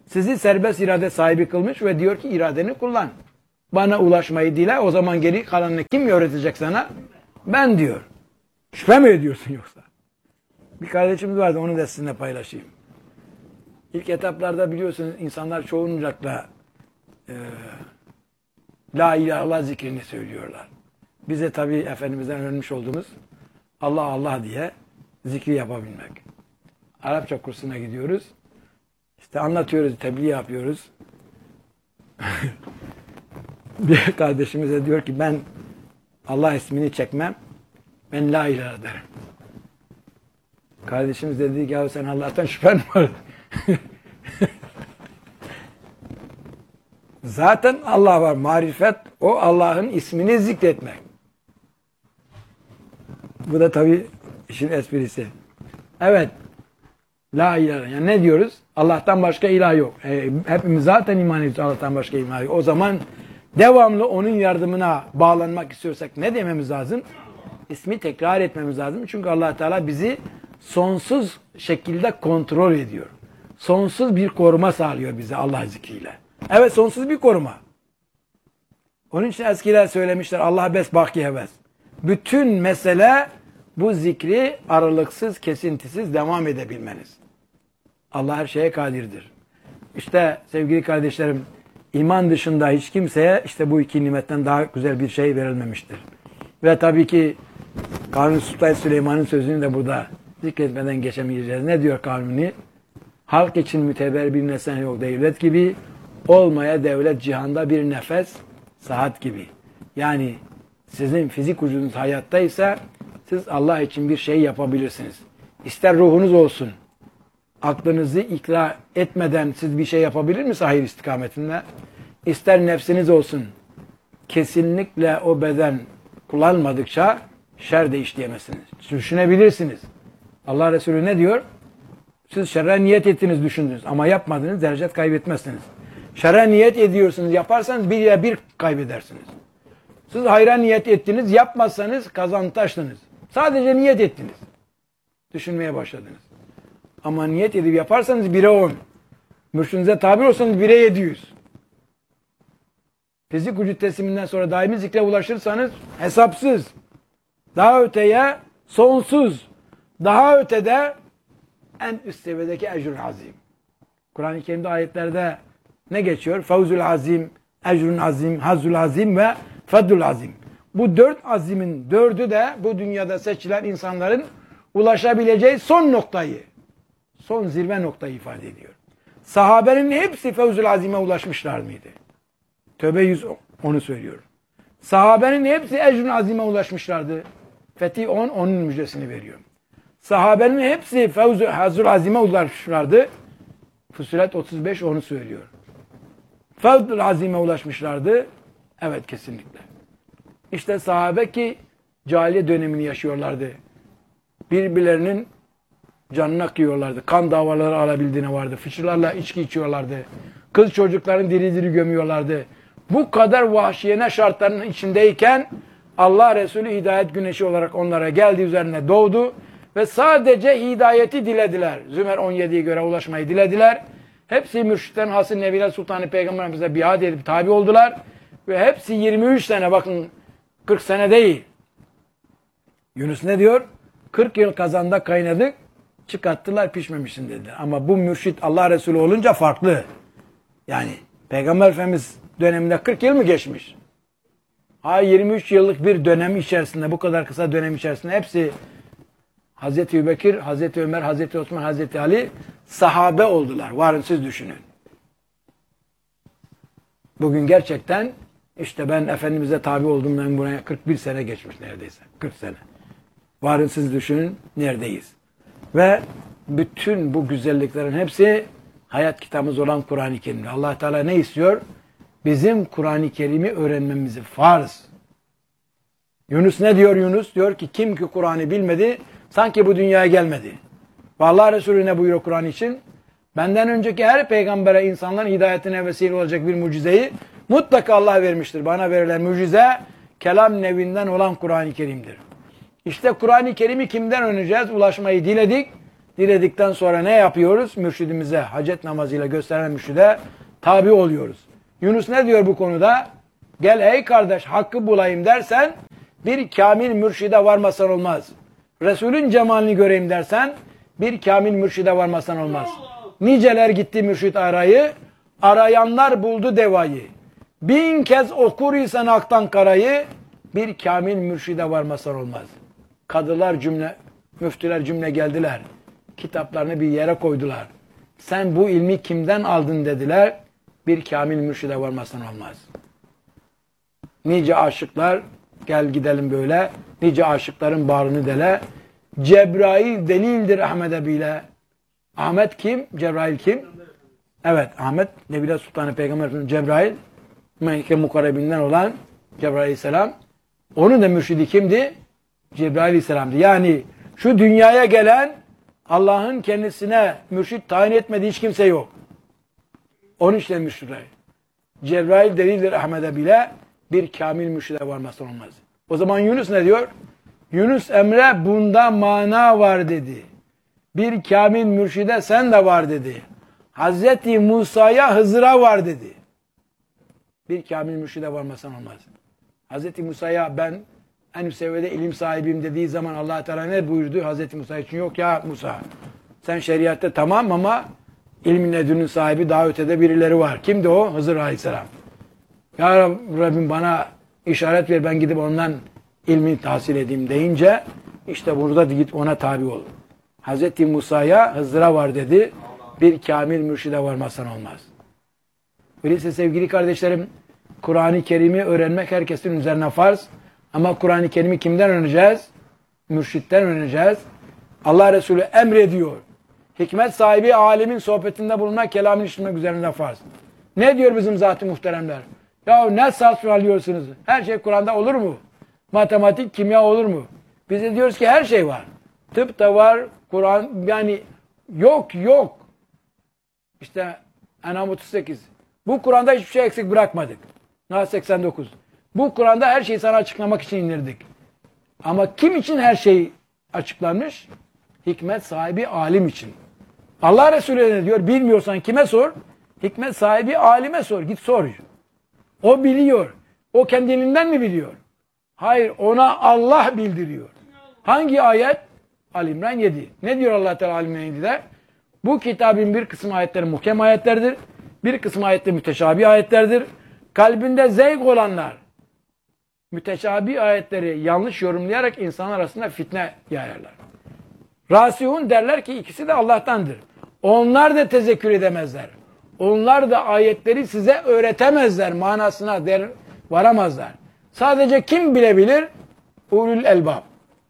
Sizi serbest irade sahibi kılmış ve diyor ki iradeni kullan. Bana ulaşmayı dile, o zaman geri kalanını kim öğretecek sana? Ben diyor. Şüphe mi ediyorsun yoksa? Bir kardeşimiz vardı, onu da sizinle paylaşayım. İlk etaplarda biliyorsunuz insanlar çoğunlukla La ilahe illallah zikrini söylüyorlar. Biz de tabii Efendimiz'den öğrenmiş olduğumuz Allah Allah diye zikri yapabilmek. Arapça kursuna gidiyoruz. İşte anlatıyoruz, tebliğ yapıyoruz. Bir kardeşimiz de diyor ki ben Allah ismini çekmem, ben la ilahe derim. Kardeşimiz dedi ki ya sen Allah'tan şüphen var. Zaten Allah var, marifet o Allah'ın ismini zikretmek. Bu da tabii işin esprisi. Evet. La ilahe. Yani ne diyoruz? Allah'tan başka ilah yok. Hepimiz zaten iman ediyoruz Allah'tan başka ilah yok. O zaman devamlı onun yardımına bağlanmak istiyorsak ne dememiz lazım? İsmi tekrar etmemiz lazım. Çünkü Allah Teala bizi sonsuz şekilde kontrol ediyor. Sonsuz bir koruma sağlıyor bize Allah zikriyle. Evet, sonsuz bir koruma. Onun için eskiler söylemişler Allah bes baki heves. Bütün mesele bu zikri aralıksız, kesintisiz devam edebilmeniz. Allah her şeye kadirdir. İşte sevgili kardeşlerim, iman dışında hiç kimseye işte bu iki nimetten daha güzel bir şey verilmemiştir. Ve tabii ki Kanuni Sultan Süleyman'ın sözünü de burada zikretmeden geçemeyeceğiz. Ne diyor Kanuni? Halk için müteber bir nesne yok devlet gibi, olmaya devlet cihanda bir nefes, saat gibi. Yani sizin fizik vücudunuz hayattaysa siz Allah için bir şey yapabilirsiniz. İster ruhunuz olsun, aklınızı ikna etmeden siz bir şey yapabilir misiniz hayır istikametinde? İster nefsiniz olsun, kesinlikle o beden kullanmadıkça şer de işleyemezsiniz. Düşünebilirsiniz. Allah Resulü ne diyor? Siz şerre niyet ettiniz, düşündünüz ama yapmadınız, derecet kaybetmezsiniz. Şerre niyet ediyorsunuz, yaparsanız bir ya bir kaybedersiniz. Siz hayra niyet ettiniz, yapmazsanız kazantaştınız. Sadece niyet ettiniz. Düşünmeye başladınız. Ama niyet edip yaparsanız 1'e 10. Mürşidinize tabi olsanız 1'e 700. Fizik vücut tesliminden sonra daimi zikre ulaşırsanız hesapsız. Daha öteye sonsuz. Daha ötede en üst seviyedeki ecrün azim. Kur'an-ı Kerim'de ayetlerde ne geçiyor? Fevzul azim, ecrün azim, hazzul azim ve feddul azim. Bu 4 azimin 4'ü de bu dünyada seçilen insanların ulaşabileceği son noktayı, son zirve noktayı ifade ediyor. Sahabenin hepsi Fevzul azime ulaşmışlar mıydı? Tövbe 100 onu söylüyor. Sahabenin hepsi ecrün azime ulaşmışlardı. Fetih 10 onun müjdesini veriyor. Sahabenin hepsi Fevzul azime ulaşmışlardı. Fussilet 35 onu söylüyor. Fevzul azime ulaşmışlardı. Evet, kesinlikle. İşte sahabe ki cahiliye dönemini yaşıyorlardı. Birbirlerinin canına kıyıyorlardı. Kan davaları alabildiğine vardı. Fıçılarla içki içiyorlardı. Kız çocukların diri diri gömüyorlardı. Bu kadar vahşiyene şartların içindeyken Allah Resulü hidayet güneşi olarak onlara geldi, üzerine doğdu ve sadece hidayeti dilediler. Zümer 17'ye göre ulaşmayı dilediler. Hepsi mürşitten Hasım Nebiler Sultanı Peygamberimize biat edip tabi oldular. Ve hepsi 23 sene, bakın 40 sene değil. Yunus ne diyor? 40 yıl kazanda kaynadık, çıkarttılar pişmemişsin dediler. Ama bu mürşit Allah Resulü olunca farklı. Yani Peygamber Efendimiz döneminde 40 yıl mı geçmiş? Hayır, 23 yıllık bir dönem içerisinde, bu kadar kısa dönem içerisinde hepsi Hazreti Ebubekir, Hazreti Ömer, Hazreti Osman, Hazreti Ali sahabe oldular. Varın siz düşünün. Bugün gerçekten işte ben Efendimiz'e tabi olduğumdan buraya 41 sene geçmiş neredeyse. 40 sene. Varın siz düşünün neredeyiz. Ve bütün bu güzelliklerin hepsi hayat kitabımız olan Kur'an-ı Kerim'de. Allah Teala ne istiyor? Bizim Kur'an-ı Kerim'i öğrenmemizi farz. Yunus ne diyor Yunus? Diyor ki kim ki Kur'an'ı bilmedi sanki bu dünyaya gelmedi. Ve Allah Resulü ne buyuruyor Kur'an için? Benden önceki her peygambere insanların hidayetine vesile olacak bir mucizeyi mutlaka Allah vermiştir. Bana verilen mucize kelam nevinden olan Kur'an-ı Kerim'dir. İşte Kur'an-ı Kerim'i kimden öğreneceğiz? Ulaşmayı diledik. Diledikten sonra ne yapıyoruz? Mürşidimize, hacet namazıyla gösteren mürşide tabi oluyoruz. Yunus ne diyor bu konuda? Gel ey kardeş hakkı bulayım dersen bir kamil mürşide varmasan olmaz. Resulün cemalini göreyim dersen bir kamil mürşide varmasan olmaz. Niceler gitti mürşid arayı, arayanlar buldu devayı. 1000 kez okur isen aktan karayı, bir kamil mürşide varmasan olmaz. Kadılar cümle, müftüler cümle geldiler. Kitaplarını bir yere koydular. Sen bu ilmi kimden aldın dediler. Bir kamil mürşide varmasan olmaz. Nice aşıklar, gel gidelim böyle. Nice aşıkların bağrını dele. Cebrail delildir Ahmet'e bile. Ahmet kim? Cebrail kim? Evet, Ahmet Nebile Sultanı Peygamber Cebrail, Melike Mukarrebinden olan Cebrail Aleyhisselam. Onun da mürşidi kimdi? Cebrail Aleyhisselam'dı. Yani şu dünyaya gelen Allah'ın kendisine mürşit tayin etmediği hiç kimse yok. Onun için mürşidler. Cebrail delildir Ahmet'e bile, bir kamil mürşide varmazsa olmaz. O zaman Yunus ne diyor? Yunus Emre bunda mana var dedi. Bir kamil mürşide sen de var dedi. Hazreti Musa'ya Hızır'a var dedi. Bir kamil mürşide varmasan olmaz. Hazreti Musa'ya ben en üst seviyede ilim sahibiyim dediği zaman Allah Teala ne buyurdu Hazreti Musa için? Yok ya Musa, sen şeriatte tamam ama ilmin ledünün sahibi daha ötede birileri var. Kimdi o? Hızır Aleyhisselam. Ya Rabbim bana işaret ver, ben gidip ondan ilmi tahsil edeyim deyince işte burada git ona tabi ol. Hazreti Musa'ya Hızır'a var dedi. Bir kamil mürşide varmazsan olmaz. Öyleyse sevgili kardeşlerim, Kur'an-ı Kerim'i öğrenmek herkesin üzerine farz. Ama Kur'an-ı Kerim'i kimden öğreneceğiz? Mürşitten öğreneceğiz. Allah Resulü emrediyor. Hikmet sahibi alimin sohbetinde bulunmak, kelamını işitmek üzerinde farz. Ne diyor bizim zat-ı muhteremler? Ya ne saçmalıyorsunuz? Her şey Kur'an'da olur mu? Matematik, kimya olur mu? Biz de diyoruz ki her şey var. Tıp da var, Kur'an yani yok. İşte En'am 38. Bu Kur'an'da hiçbir şey eksik bırakmadık. Nahl 89. Bu Kur'an'da her şeyi sana açıklamak için indirdik. Ama kim için her şey açıklanmış? Hikmet sahibi alim için. Allah Resulü ne diyor? Bilmiyorsan kime sor? Hikmet sahibi alime sor. Git sor. O biliyor. O kendiliğinden mi biliyor? Hayır, ona Allah bildiriyor. Hangi ayet? Ali İmran 7. Ne diyor Allah Teala Ali İmran 7'de? Bu kitabın bir kısım ayetleri muhkem ayetlerdir. Bir kısım ayetleri müteşabih ayetlerdir. Kalbinde zevk olanlar müteşabih ayetleri yanlış yorumlayarak insan arasında fitne yayarlar. Rasihun derler ki ikisi de Allah'tandır. Onlar da tezekkür edemezler. Onlar da ayetleri size öğretemezler. Manasına varamazlar. Sadece kim bilebilir? Ulul elbab.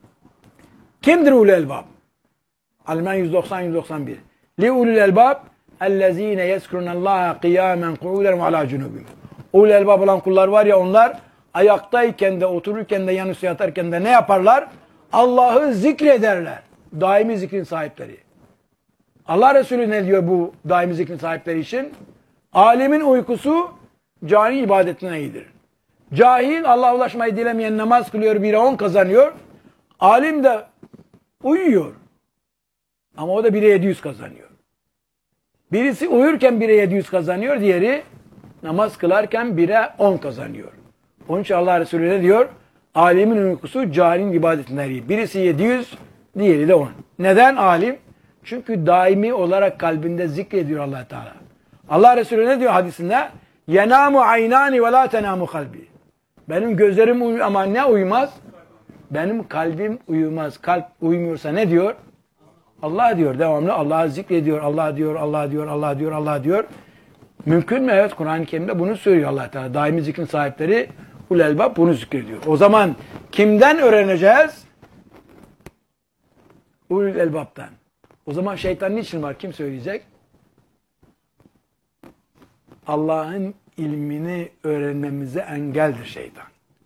Kimdir ulul elbab? Al-İmran 190-191. Li ulul elbab ellezine yezkurunallaha kıyamen ku'uden ve ala cunubim. Ulul elbab olan kullar var ya, onlar ayaktayken de, otururken de, yanüstü yatarken de ne yaparlar? Allah'ı zikrederler. Daimi zikrin sahipleri. Allah Resulü ne diyor bu daimi zikrin sahipleri için? Alimin uykusu cani ibadetine iyidir. Cahil Allah'a ulaşmayı dilemeyen namaz kılıyor, 1'e 10 kazanıyor. Alim de uyuyor. Ama o da 1'e 700 kazanıyor. Birisi uyurken 1'e 700 kazanıyor, diğeri namaz kılarken 1'e 10 kazanıyor. Onun için Allah Resulü ne diyor? Alimin uykusu cahilin ibadetinden iyi. Birisi 700, diğeri de 10. Neden alim? Çünkü daimi olarak kalbinde zikrediyor Allah Teala. Allah Resulü ne diyor hadisinde? Yenamu aynani ve la tenamu kalbi. Benim gözlerim uyuyor ama ne uyumaz? Benim kalbim uyumaz. Kalp uyumuyorsa ne diyor? Allah diyor. Devamlı Allah'ı zikrediyor. Allah diyor, Allah diyor, Allah diyor, Allah diyor. Mümkün mü? Evet, Kur'an-ı Kerim'de bunu söylüyor Allah Teala. Daimi zikrin sahipleri ulul elbab bunu zikrediyor. O zaman kimden öğreneceğiz? Ulul elbab'tan. O zaman şeytan niçin var? Kim söyleyecek? Allah'ın ilmini öğrenmemize engeldir şeytan.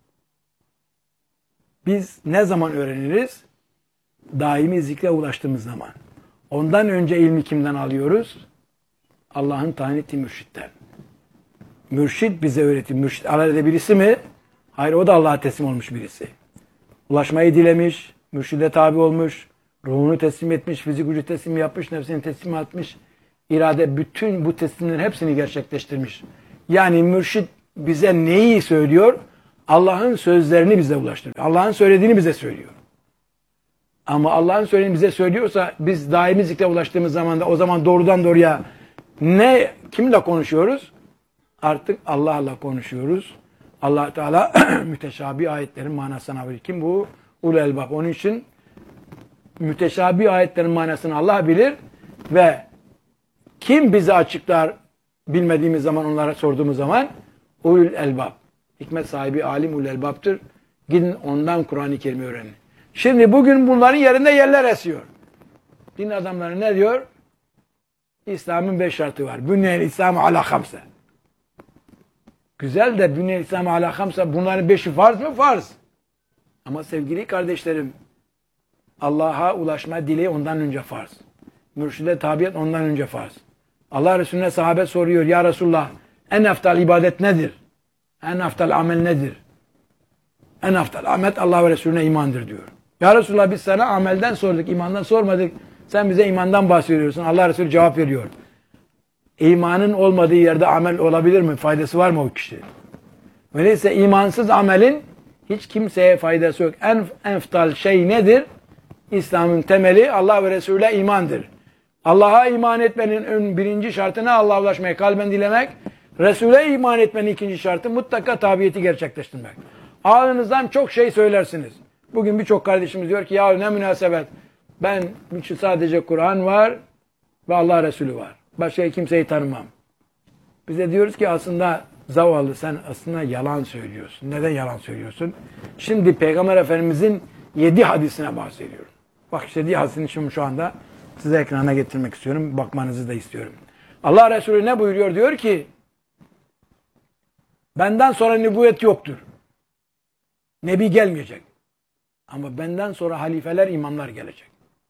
Biz ne zaman öğreniriz? Daimi zikre ulaştığımız zaman. Ondan önce ilmi kimden alıyoruz? Allah'ın tayin ettiği mürşitten. Mürşit bize öğretir. Mürşit alelade birisi mi? Hayır, o da Allah'a teslim olmuş birisi. Ulaşmayı dilemiş, mürşide tabi olmuş, Ruhunu teslim etmiş, fizik gücü teslim yapmış, nefsini teslim etmiş. İrade bütün bu teslimlerin hepsini gerçekleştirmiş. Yani mürşit bize neyi söylüyor? Allah'ın sözlerini bize ulaştırıyor. Allah'ın söylediğini bize söylüyor. Ama Allah'ın söylediğini bize söylüyorsa biz daimi zikre ulaştığımız zaman da o zaman doğrudan doğruya kimle konuşuyoruz? Artık Allah'la konuşuyoruz. Allah Teala müteşabih ayetlerin manasına bilir. Kim bu? Ulul elbab. Onun için müteşabih ayetlerin manasını Allah bilir ve kim bize açıklar bilmediğimiz zaman, onlara sorduğumuz zaman? Ulul elbab. Hikmet sahibi alim ulul elbaptır. Gidin ondan Kur'an-ı Kerim'i öğrenin. Şimdi bugün bunların yerinde yerler esiyor. Din adamları ne diyor? İslam'ın 5 şartı var. Bünnel İslam'ı ala hamse. Güzel de bünnel İslam'ı ala hamse, bunların 5'i farz mı? Farz. Ama sevgili kardeşlerim, Allah'a ulaşma dileği ondan önce farz. Mürşide tabiyet ondan önce farz. Allah Resulüne sahabe soruyor. Ya Resulullah, en aftal ibadet nedir? En aftal amel nedir? En aftal amel Allah ve Resulüne imandır diyor. Ya Resulullah, biz sana amelden sorduk, imandan sormadık. Sen bize imandan bahsediyorsun. Allah Resulü cevap veriyor. İmanın olmadığı yerde amel olabilir mi? Faydası var mı o kişi? Öyleyse imansız amelin hiç kimseye faydası yok. En eftal şey nedir? İslam'ın temeli Allah ve Resulüne imandır. Allah'a iman etmenin birinci şartı ne? Allah'a ulaşmayı kalben dilemek. Resul'e iman etmenin ikinci şartı mutlaka tabiyeti gerçekleştirmek. Ağzınızdan çok şey söylersiniz. Bugün birçok kardeşimiz diyor ki ya ne münasebet. Ben sadece Kur'an var ve Allah Resulü var. Başka kimseyi tanımam. Biz de diyoruz ki aslında zavallı, sen aslında yalan söylüyorsun. Neden yalan söylüyorsun? Şimdi Peygamber Efendimizin 7 hadisine bahsediyorum. Bak işte 7 hadisini şimdi şu anda size ekrana getirmek istiyorum. Bakmanızı da istiyorum. Allah Resulü ne buyuruyor? Diyor ki benden sonra nübüvvet yoktur. Nebi gelmeyecek. Ama benden sonra halifeler, imamlar gelecek.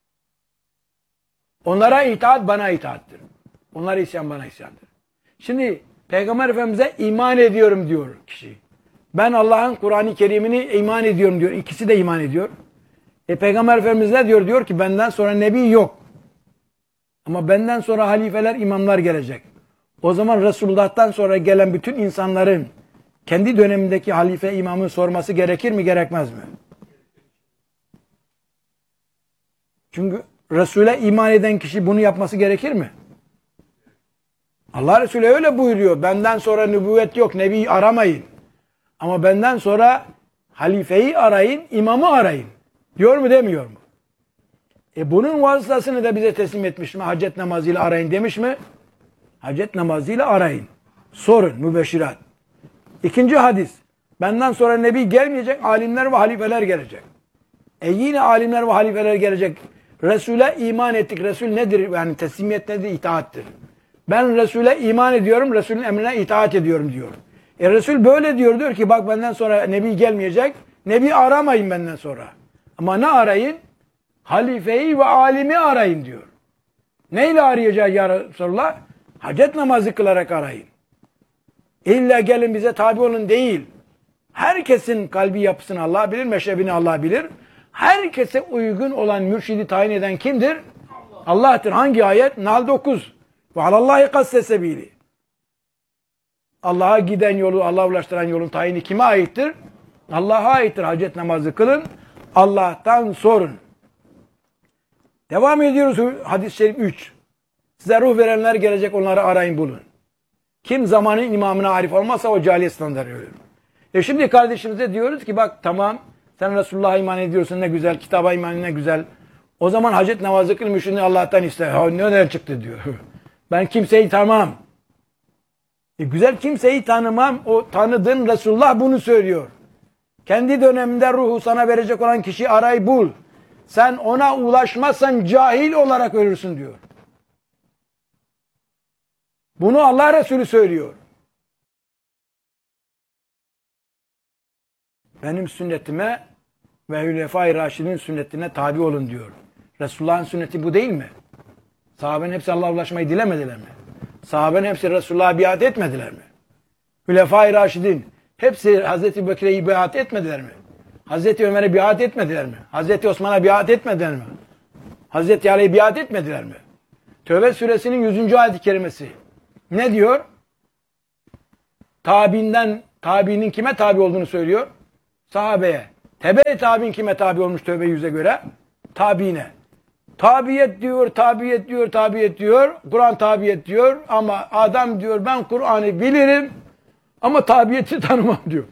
Onlara itaat bana itaattir. Onlara isyan bana isyandır. Şimdi Peygamber Efendimiz'e iman ediyorum diyor kişi. Ben Allah'ın Kur'an-ı Kerim'ini iman ediyorum diyor. İkisi de iman ediyor. Peygamber Efendimiz ne diyor? Diyor ki benden sonra nebi yok. Ama benden sonra halifeler, imamlar gelecek. O zaman Resulullah'tan sonra gelen bütün insanların kendi dönemindeki halife, imamın sorması gerekir mi, gerekmez mi? Çünkü Resul'e iman eden kişi bunu yapması gerekir mi? Allah Resulü öyle buyuruyor. Benden sonra nübüvvet yok, nebi aramayın. Ama benden sonra halifeyi arayın, imamı arayın. Diyor mu, demiyor mu? Bunun vasıtasını da bize teslim etmiş mi? Hacet namazıyla arayın demiş mi? Hacet namazıyla arayın. Sorun, mübeşşirat. İkinci hadis. Benden sonra nebi gelmeyecek, alimler ve halifeler gelecek. Yine alimler ve halifeler gelecek. Resul'e iman ettik. Resul nedir? Yani teslimiyet nedir? İtaattir. Ben Resul'e iman ediyorum, Resul'ün emrine itaat ediyorum diyor. Resul böyle diyor. Diyor ki bak benden sonra nebi gelmeyecek. Nebi aramayın benden sonra. Ama ne arayın? Halifeyi ve alimi arayın diyor. Neyle arayacağız ya Resulullah? Hacet namazı kılarak arayın. İlla gelin bize tabi olun değil. Herkesin kalbi yapısını Allah bilir, meşrebini Allah bilir. Herkese uygun olan mürşidi tayin eden kimdir? Allah'tır. Hangi ayet? Nahl 9. Ve alallahi kasse sebili. Allah'a giden yolu, Allah'a ulaştıran yolun tayini kime aittir? Allah'a aittir. Hacet namazı kılın. Allah'tan sorun. Devam ediyoruz. Hadis-i şerif 3. Size ruh verenler gelecek, onları arayın bulun. Kim zamanın imamına arif olmazsa o cahiliyet standartı ölür. Şimdi kardeşimize diyoruz ki bak tamam sen Resulullah'a iman ediyorsun ne güzel, kitaba iman ne güzel. O zaman hacet namazı kıl, mürşidini Allah'tan iste. Ha neden çıktı diyor. Ben kimseyi tanımam. Güzel, kimseyi tanımam. O tanıdığın Resulullah bunu söylüyor. Kendi döneminde ruhu sana verecek olan kişiyi aray bul. Sen ona ulaşmazsan cahil olarak ölürsün diyor. Bunu Allah Resulü söylüyor. Benim sünnetime ve Hülefai Raşid'in sünnetine tabi olun diyor. Resulullah'ın sünneti bu değil mi? Sahabenin hepsi Allah'a ulaşmayı dilemediler mi? Sahabenin hepsi Resulullah'a biat etmediler mi? Hülefai Raşid'in hepsi Hazreti Bekir'e biat etmediler mi? Hazreti Ömer'e biat etmediler mi? Hazreti Osman'a biat etmediler mi? Hazreti Ali'ye biat etmediler mi? Tevbe suresinin 100. ayet-i kerimesi. Ne diyor? Tabiinin kime tabi olduğunu söylüyor? Sahabeye. Tebe tabiin kime tabi olmuş tövbe yüze göre? Tabiine. Tabiyet diyor, tabiyet diyor, tabiyet diyor. Kur'an tabiyet diyor ama adam diyor ben Kur'an'ı bilirim ama tabiyeti tanımam diyor.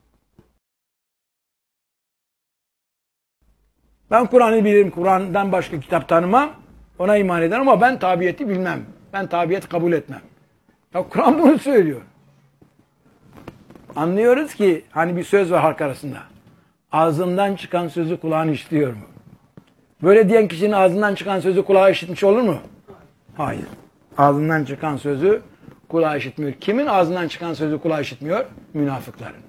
Ben Kur'an'ı bilirim, Kur'an'dan başka kitap tanımam, ona iman ederim ama ben tabiyeti bilmem. Ben tabiyet kabul etmem. Ya Kur'an bunu söylüyor. Anlıyoruz ki hani bir söz var halk arasında. Ağzından çıkan sözü kulağın işitiyor mu? Böyle diyen kişinin ağzından çıkan sözü kulağı işitmiş olur mu? Hayır. Ağzından çıkan sözü kulağı işitmiyor. Kimin ağzından çıkan sözü kulağı işitmiyor? Münafıkların.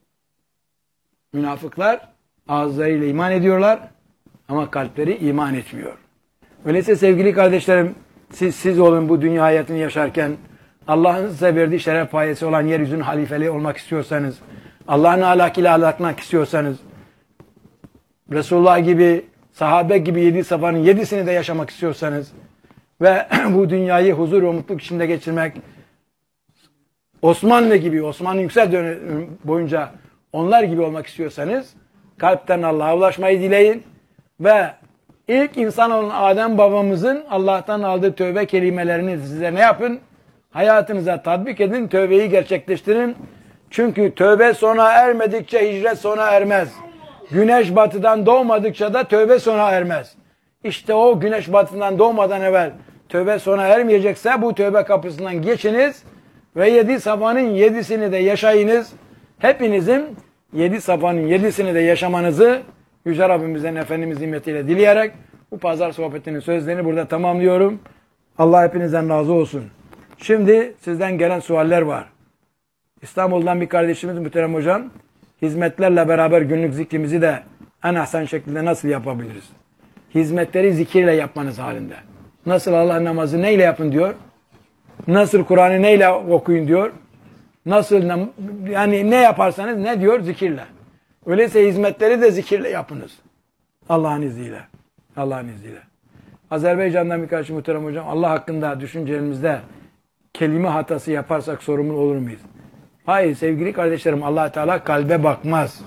Münafıklar ağızlarıyla iman ediyorlar ama kalpleri iman etmiyor. Öyleyse sevgili kardeşlerim siz olun bu dünya hayatını yaşarken Allah'ın size verdiği şeref payesi olan yeryüzünün halifeliği olmak istiyorsanız, Allah'ın ahlakıyla ahlaklanmak istiyorsanız, Resulullah gibi, sahabe gibi 7 safanın 7'sini de yaşamak istiyorsanız ve bu dünyayı huzur ve mutluluk içinde geçirmek, Osmanlı gibi, Osmanlı yüksel dönemi boyunca onlar gibi olmak istiyorsanız, kalpten Allah'a ulaşmayı dileyin ve ilk insan olan Adem babamızın Allah'tan aldığı tövbe kelimelerini size ne yapın? Hayatınıza tatbik edin, tövbeyi gerçekleştirin. Çünkü tövbe sona ermedikçe hicret sona ermez. Güneş batıdan doğmadıkça da tövbe sona ermez. İşte o güneş batıdan doğmadan evvel tövbe sona ermeyecekse bu tövbe kapısından geçiniz ve 7 safanın 7'sini de yaşayınız. Hepinizin 7 safanın 7'sini de yaşamanızı Yüce Rabbimizden Efendimiz nimetiyle dileyerek bu pazar sohbetinin sözlerini burada tamamlıyorum. Allah hepinizden razı olsun. Şimdi sizden gelen sualler var. İstanbul'dan bir kardeşimiz Muhterem Hocam, hizmetlerle beraber günlük zikrimizi de en ahsen şekilde nasıl yapabiliriz? Hizmetleri zikirle yapmanız halinde. Nasıl Allah namazı neyle yapın diyor? Nasıl Kur'an'ı neyle okuyun diyor? Nasıl yani ne yaparsanız ne diyor? Zikirle. Öyleyse hizmetleri de zikirle yapınız. Allah'ın izniyle. Allah'ın izniyle. Azerbaycan'dan birkaç Muhterem Hocam, Allah hakkında düşüncelerimizde kelime hatası yaparsak sorumlu olur muyuz? Hayır sevgili kardeşlerim, Allah Teala kalbe bakmaz.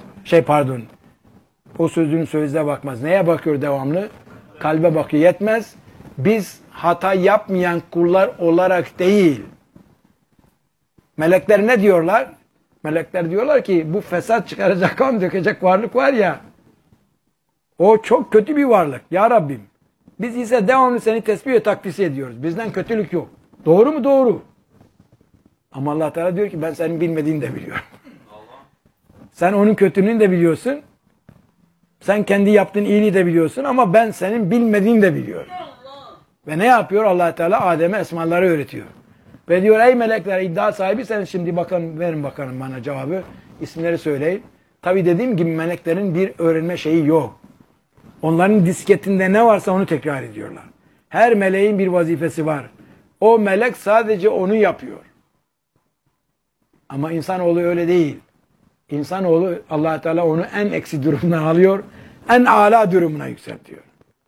O sözün sözde bakmaz. Neye bakıyor devamlı? Kalbe bakıyor. Yetmez. Biz hata yapmayan kullar olarak değil. Melekler ne diyorlar? Melekler diyorlar ki bu fesat çıkaracak, kan dökecek varlık var ya, o çok kötü bir varlık. Ya Rabbim, biz ise devamlı seni tesbih ve takdis ediyoruz. Bizden kötülük yok. Doğru mu? Doğru. Ama Allah Teala diyor ki ben senin bilmediğini de biliyorum. Sen onun kötülüğünü de biliyorsun. Sen kendi yaptığın iyiliği de biliyorsun ama ben senin bilmediğini de biliyorum. Ve ne yapıyor? Allah Teala Adem'e esmaları öğretiyor. Ve diyor ey melekler, iddia sahibiyseniz şimdi bakın, verin bakalım bana cevabı. İsimleri söyleyin. Tabi dediğim gibi meleklerin bir öğrenme şeyi yok. Onların disketinde ne varsa onu tekrar ediyorlar. Her meleğin bir vazifesi var. O melek sadece onu yapıyor. Ama insanoğlu öyle değil. İnsanoğlu Allah Teala onu en eksi durumdan alıyor, en âlâ durumuna yükseltiyor.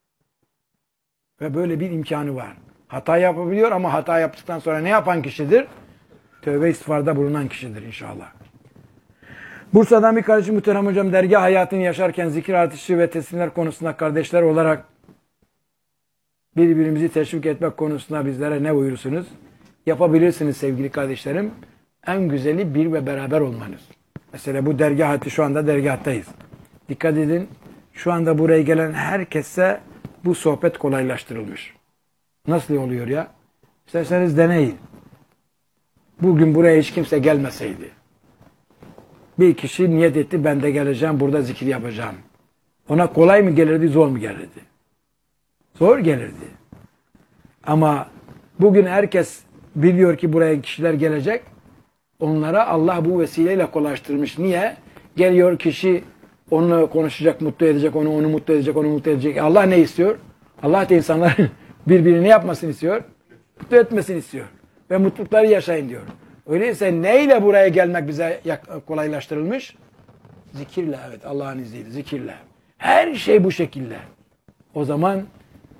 Ve böyle bir imkanı var. Hata yapabiliyor ama hata yaptıktan sonra ne yapan kişidir? Tövbe istiğfarda bulunan kişidir inşallah. Bursa'dan bir kardeşim Muhterem Hocam, dergah hayatını yaşarken zikir artışı ve teslimler konusunda kardeşler olarak birbirimizi teşvik etmek konusunda bizlere ne buyurursunuz? Yapabilirsiniz sevgili kardeşlerim. En güzeli bir ve beraber olmanız. Mesela bu dergah hayatı, şu anda dergahtayız. Dikkat edin, şu anda buraya gelen herkese bu sohbet kolaylaştırılmış. Nasıl oluyor ya? İsterseniz deneyin. Bugün buraya hiç kimse gelmeseydi, bir kişi niyet etti, ben de geleceğim, burada zikir yapacağım. Ona kolay mı gelirdi, zor mu gelirdi? Zor gelirdi. Ama bugün herkes biliyor ki buraya kişiler gelecek. Onlara Allah bu vesileyle kolaylaştırmış. Niye? Geliyor kişi, onunla konuşacak, mutlu edecek, onu mutlu edecek, onu mutlu edecek. Allah ne istiyor? Allah da insanların birbirini yapmasını istiyor? Mutlu etmesini istiyor. Ve mutlulukları yaşayın diyor. Öyleyse neyle buraya gelmek bize kolaylaştırılmış? Zikirle, evet, Allah'ın izniyle, zikirle. Her şey bu şekilde. O zaman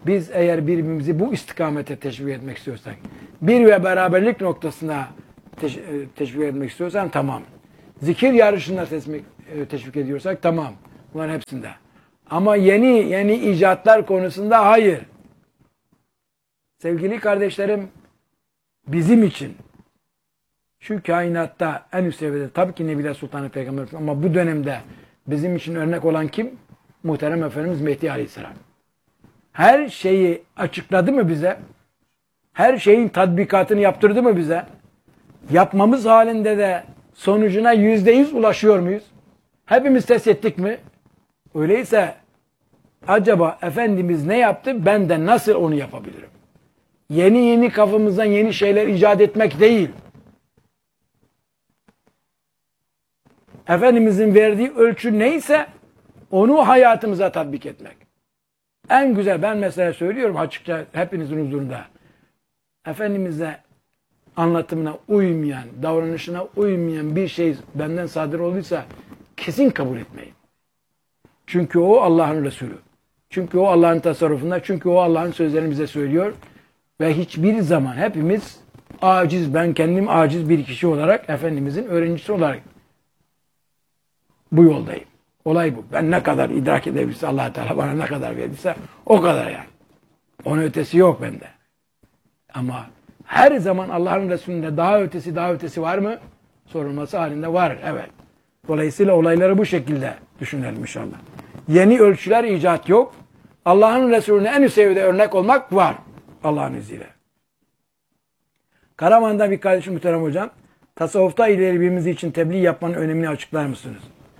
Biz eğer birbirimizi bu istikamete teşvik etmek istiyorsak, bir ve beraberlik noktasına teşvik etmek istiyorsan tamam. Zikir yarışında teşvik ediyorsak tamam. Bunların hepsinde. Ama yeni icatlar konusunda hayır. Sevgili kardeşlerim, bizim için şu kainatta en üst seviyede tabii ki Nebiler Sultanı Peygamber ama bu dönemde bizim için örnek olan kim? Muhterem Efendimiz Mehdi Aleyhisselam. Her şeyi açıkladı mı bize? Her şeyin tatbikatını yaptırdı mı bize? Yapmamız halinde de sonucuna %100 ulaşıyor muyuz? Hepimiz test ettik mi? Öyleyse acaba Efendimiz ne yaptı? Ben de nasıl onu yapabilirim? Yeni kafamızdan yeni şeyler icat etmek değil. Efendimizin verdiği ölçü neyse onu hayatımıza tatbik etmek. En güzel, ben mesela söylüyorum açıkça hepinizin huzurunda. Efendimiz'e anlatımına uymayan, davranışına uymayan bir şey benden sadır olduysa kesin kabul etmeyin. Çünkü o Allah'ın Resulü. Çünkü o Allah'ın tasarrufunda, çünkü o Allah'ın sözlerini bize söylüyor. Ve hiçbir zaman hepimiz aciz, ben kendim aciz bir kişi olarak Efendimizin öğrencisi olarak bu yoldayım. Olay bu. Ben ne kadar idrak edebilirse Allah Teala bana ne kadar verdiyse o kadar yani. Onun ötesi yok bende. Ama her zaman Allah'ın Resulü'nde daha ötesi var mı? Sorulması halinde var. Evet. Dolayısıyla olayları bu şekilde düşünelim inşallah. Yeni ölçüler icat yok. Allah'ın Resulü'ne en üst seviyede örnek olmak var. Allah'ın izniyle. Karaman'da bir kardeşim muhterem hocam, tasavvufta ilerlediğimiz için tebliğ yapmanın önemini açıklar mısınız?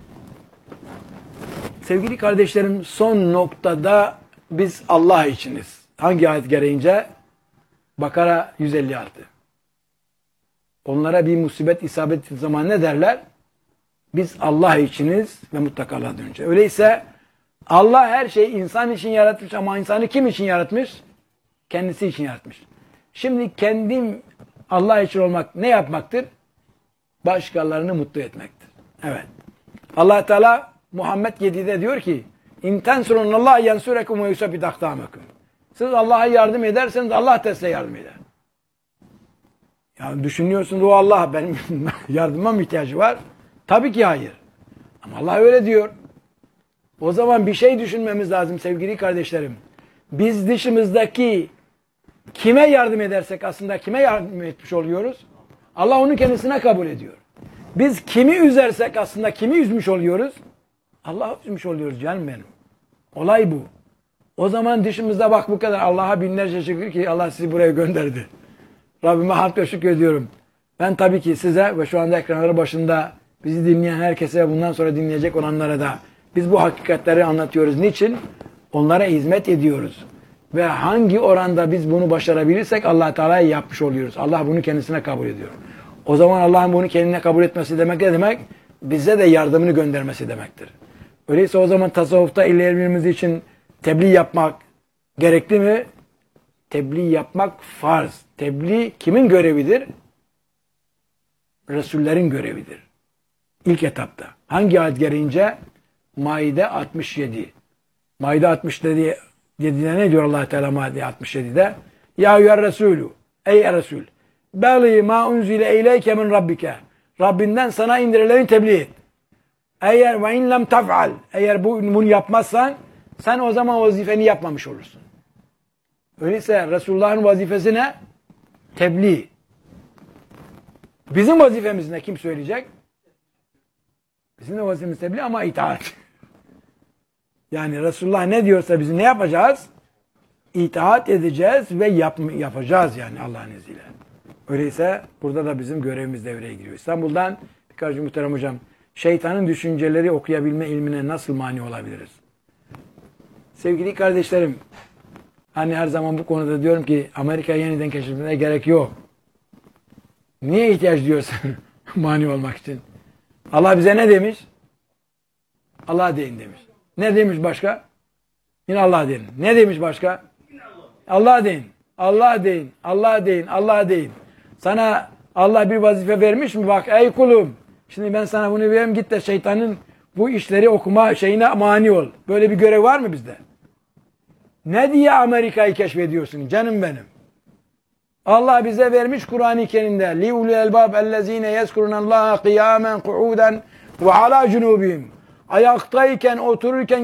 Sevgili kardeşlerim, son noktada biz Allah içiniz. Hangi ayet gereğince? Bakara 156. Onlara bir musibet isabet ettiği zaman ne derler? Biz Allah içiniz ve mutlaka Allah'a döneceğiz. Öyleyse Allah her şeyi insan için yaratmış ama insanı kim için yaratmış? Kendisi için yaratmış. Şimdi kendim Allah için olmak ne yapmaktır? Başkalarını mutlu etmektir. Evet. Allah Teala Muhammed 7'de diyor ki: "İn tensurunallah yansurekum ve yusabbit akdamakum." Siz Allah'a yardım ederseniz Allah da size yardım eder. Yani düşünüyorsunuz o Allah benim yardıma mı ihtiyacı var? Tabii ki hayır. Ama Allah öyle diyor. O zaman bir şey düşünmemiz lazım sevgili kardeşlerim. Biz dışımızdaki kime yardım edersek aslında kime yardım etmiş oluyoruz? Allah onu kendisine kabul ediyor. Biz kimi üzersek aslında kimi üzmüş oluyoruz? Allah'ı üzmüş oluyoruz canım benim. Olay bu. O zaman dışımızda bak bu kadar. Allah'a binlerce şükür ki Allah sizi buraya gönderdi. Rabbime hamd ve şükür ediyorum. Ben tabii ki size ve şu anda ekranları başında bizi dinleyen herkese ve bundan sonra dinleyecek olanlara da biz bu hakikatleri anlatıyoruz. Niçin? Onlara hizmet ediyoruz. Ve hangi oranda biz bunu başarabilirsek Allah Teala'ya yapmış oluyoruz. Allah bunu kendisine kabul ediyor. O zaman Allah'ın bunu kendine kabul etmesi demek ne demek? Bize de yardımını göndermesi demektir. Öyleyse o zaman tasavvufta ilerlememiz için tebliğ yapmak gerekli mi? Tebliğ yapmak farz. Tebliğ kimin görevidir? Resullerin görevidir. İlk etapta. Hangi ayet gereğince? Maide 67. Maide 67'de ne diyor Allah Teala Maide 67'de? Ya eyyüher Resulü, ey Resul, belî ma unzile ileyke min rabbike. Rabbinden sana indirilerin tebliğ et. Eğer ve in lem tef'al, eğer bunu yapmazsan sen o zaman vazifeni yapmamış olursun. Öyleyse Resulullah'ın vazifesi ne? Tebliğ. Bizim vazifemiz ne? Kim söyleyecek? Bizim de vazifemiz tebliğ ama itaat. Yani Resulullah ne diyorsa biz ne yapacağız? İtaat edeceğiz ve yapacağız yani Allah'ın izniyle. Öyleyse burada da bizim görevimiz devreye giriyor. İstanbul'dan birkaç muhterem hocam, şeytanın düşünceleri okuyabilme ilmine nasıl mani olabiliriz? Sevgili kardeşlerim, hani her zaman bu konuda diyorum ki Amerika'yı yeniden keşfetmeye gerek yok. Niye ihtiyaç diyorsun mani olmak için? Allah bize ne demiş? Allah deyin demiş. Ne demiş başka? Yine Allah deyin. Ne demiş başka? Allah deyin. Allah deyin. Allah deyin. Allah deyin. Sana Allah bir vazife vermiş mi? Bak ey kulum. Şimdi ben sana bunu vereyim, git de şeytanın bu işleri okuma şeyine mani ol. Böyle bir görev var mı bizde? Ne diye Amerika'yı keşfediyorsun canım benim? Allah bize vermiş Kur'an-ı Kerim'de لِيُولِ الْبَابِ اَلَّذ۪ينَ يَذْكُرُونَ اللّٰهَ قِيَامًا قُعُودًا وَعَلَى جُنُوبِهِمْ. Ayaktayken, otururken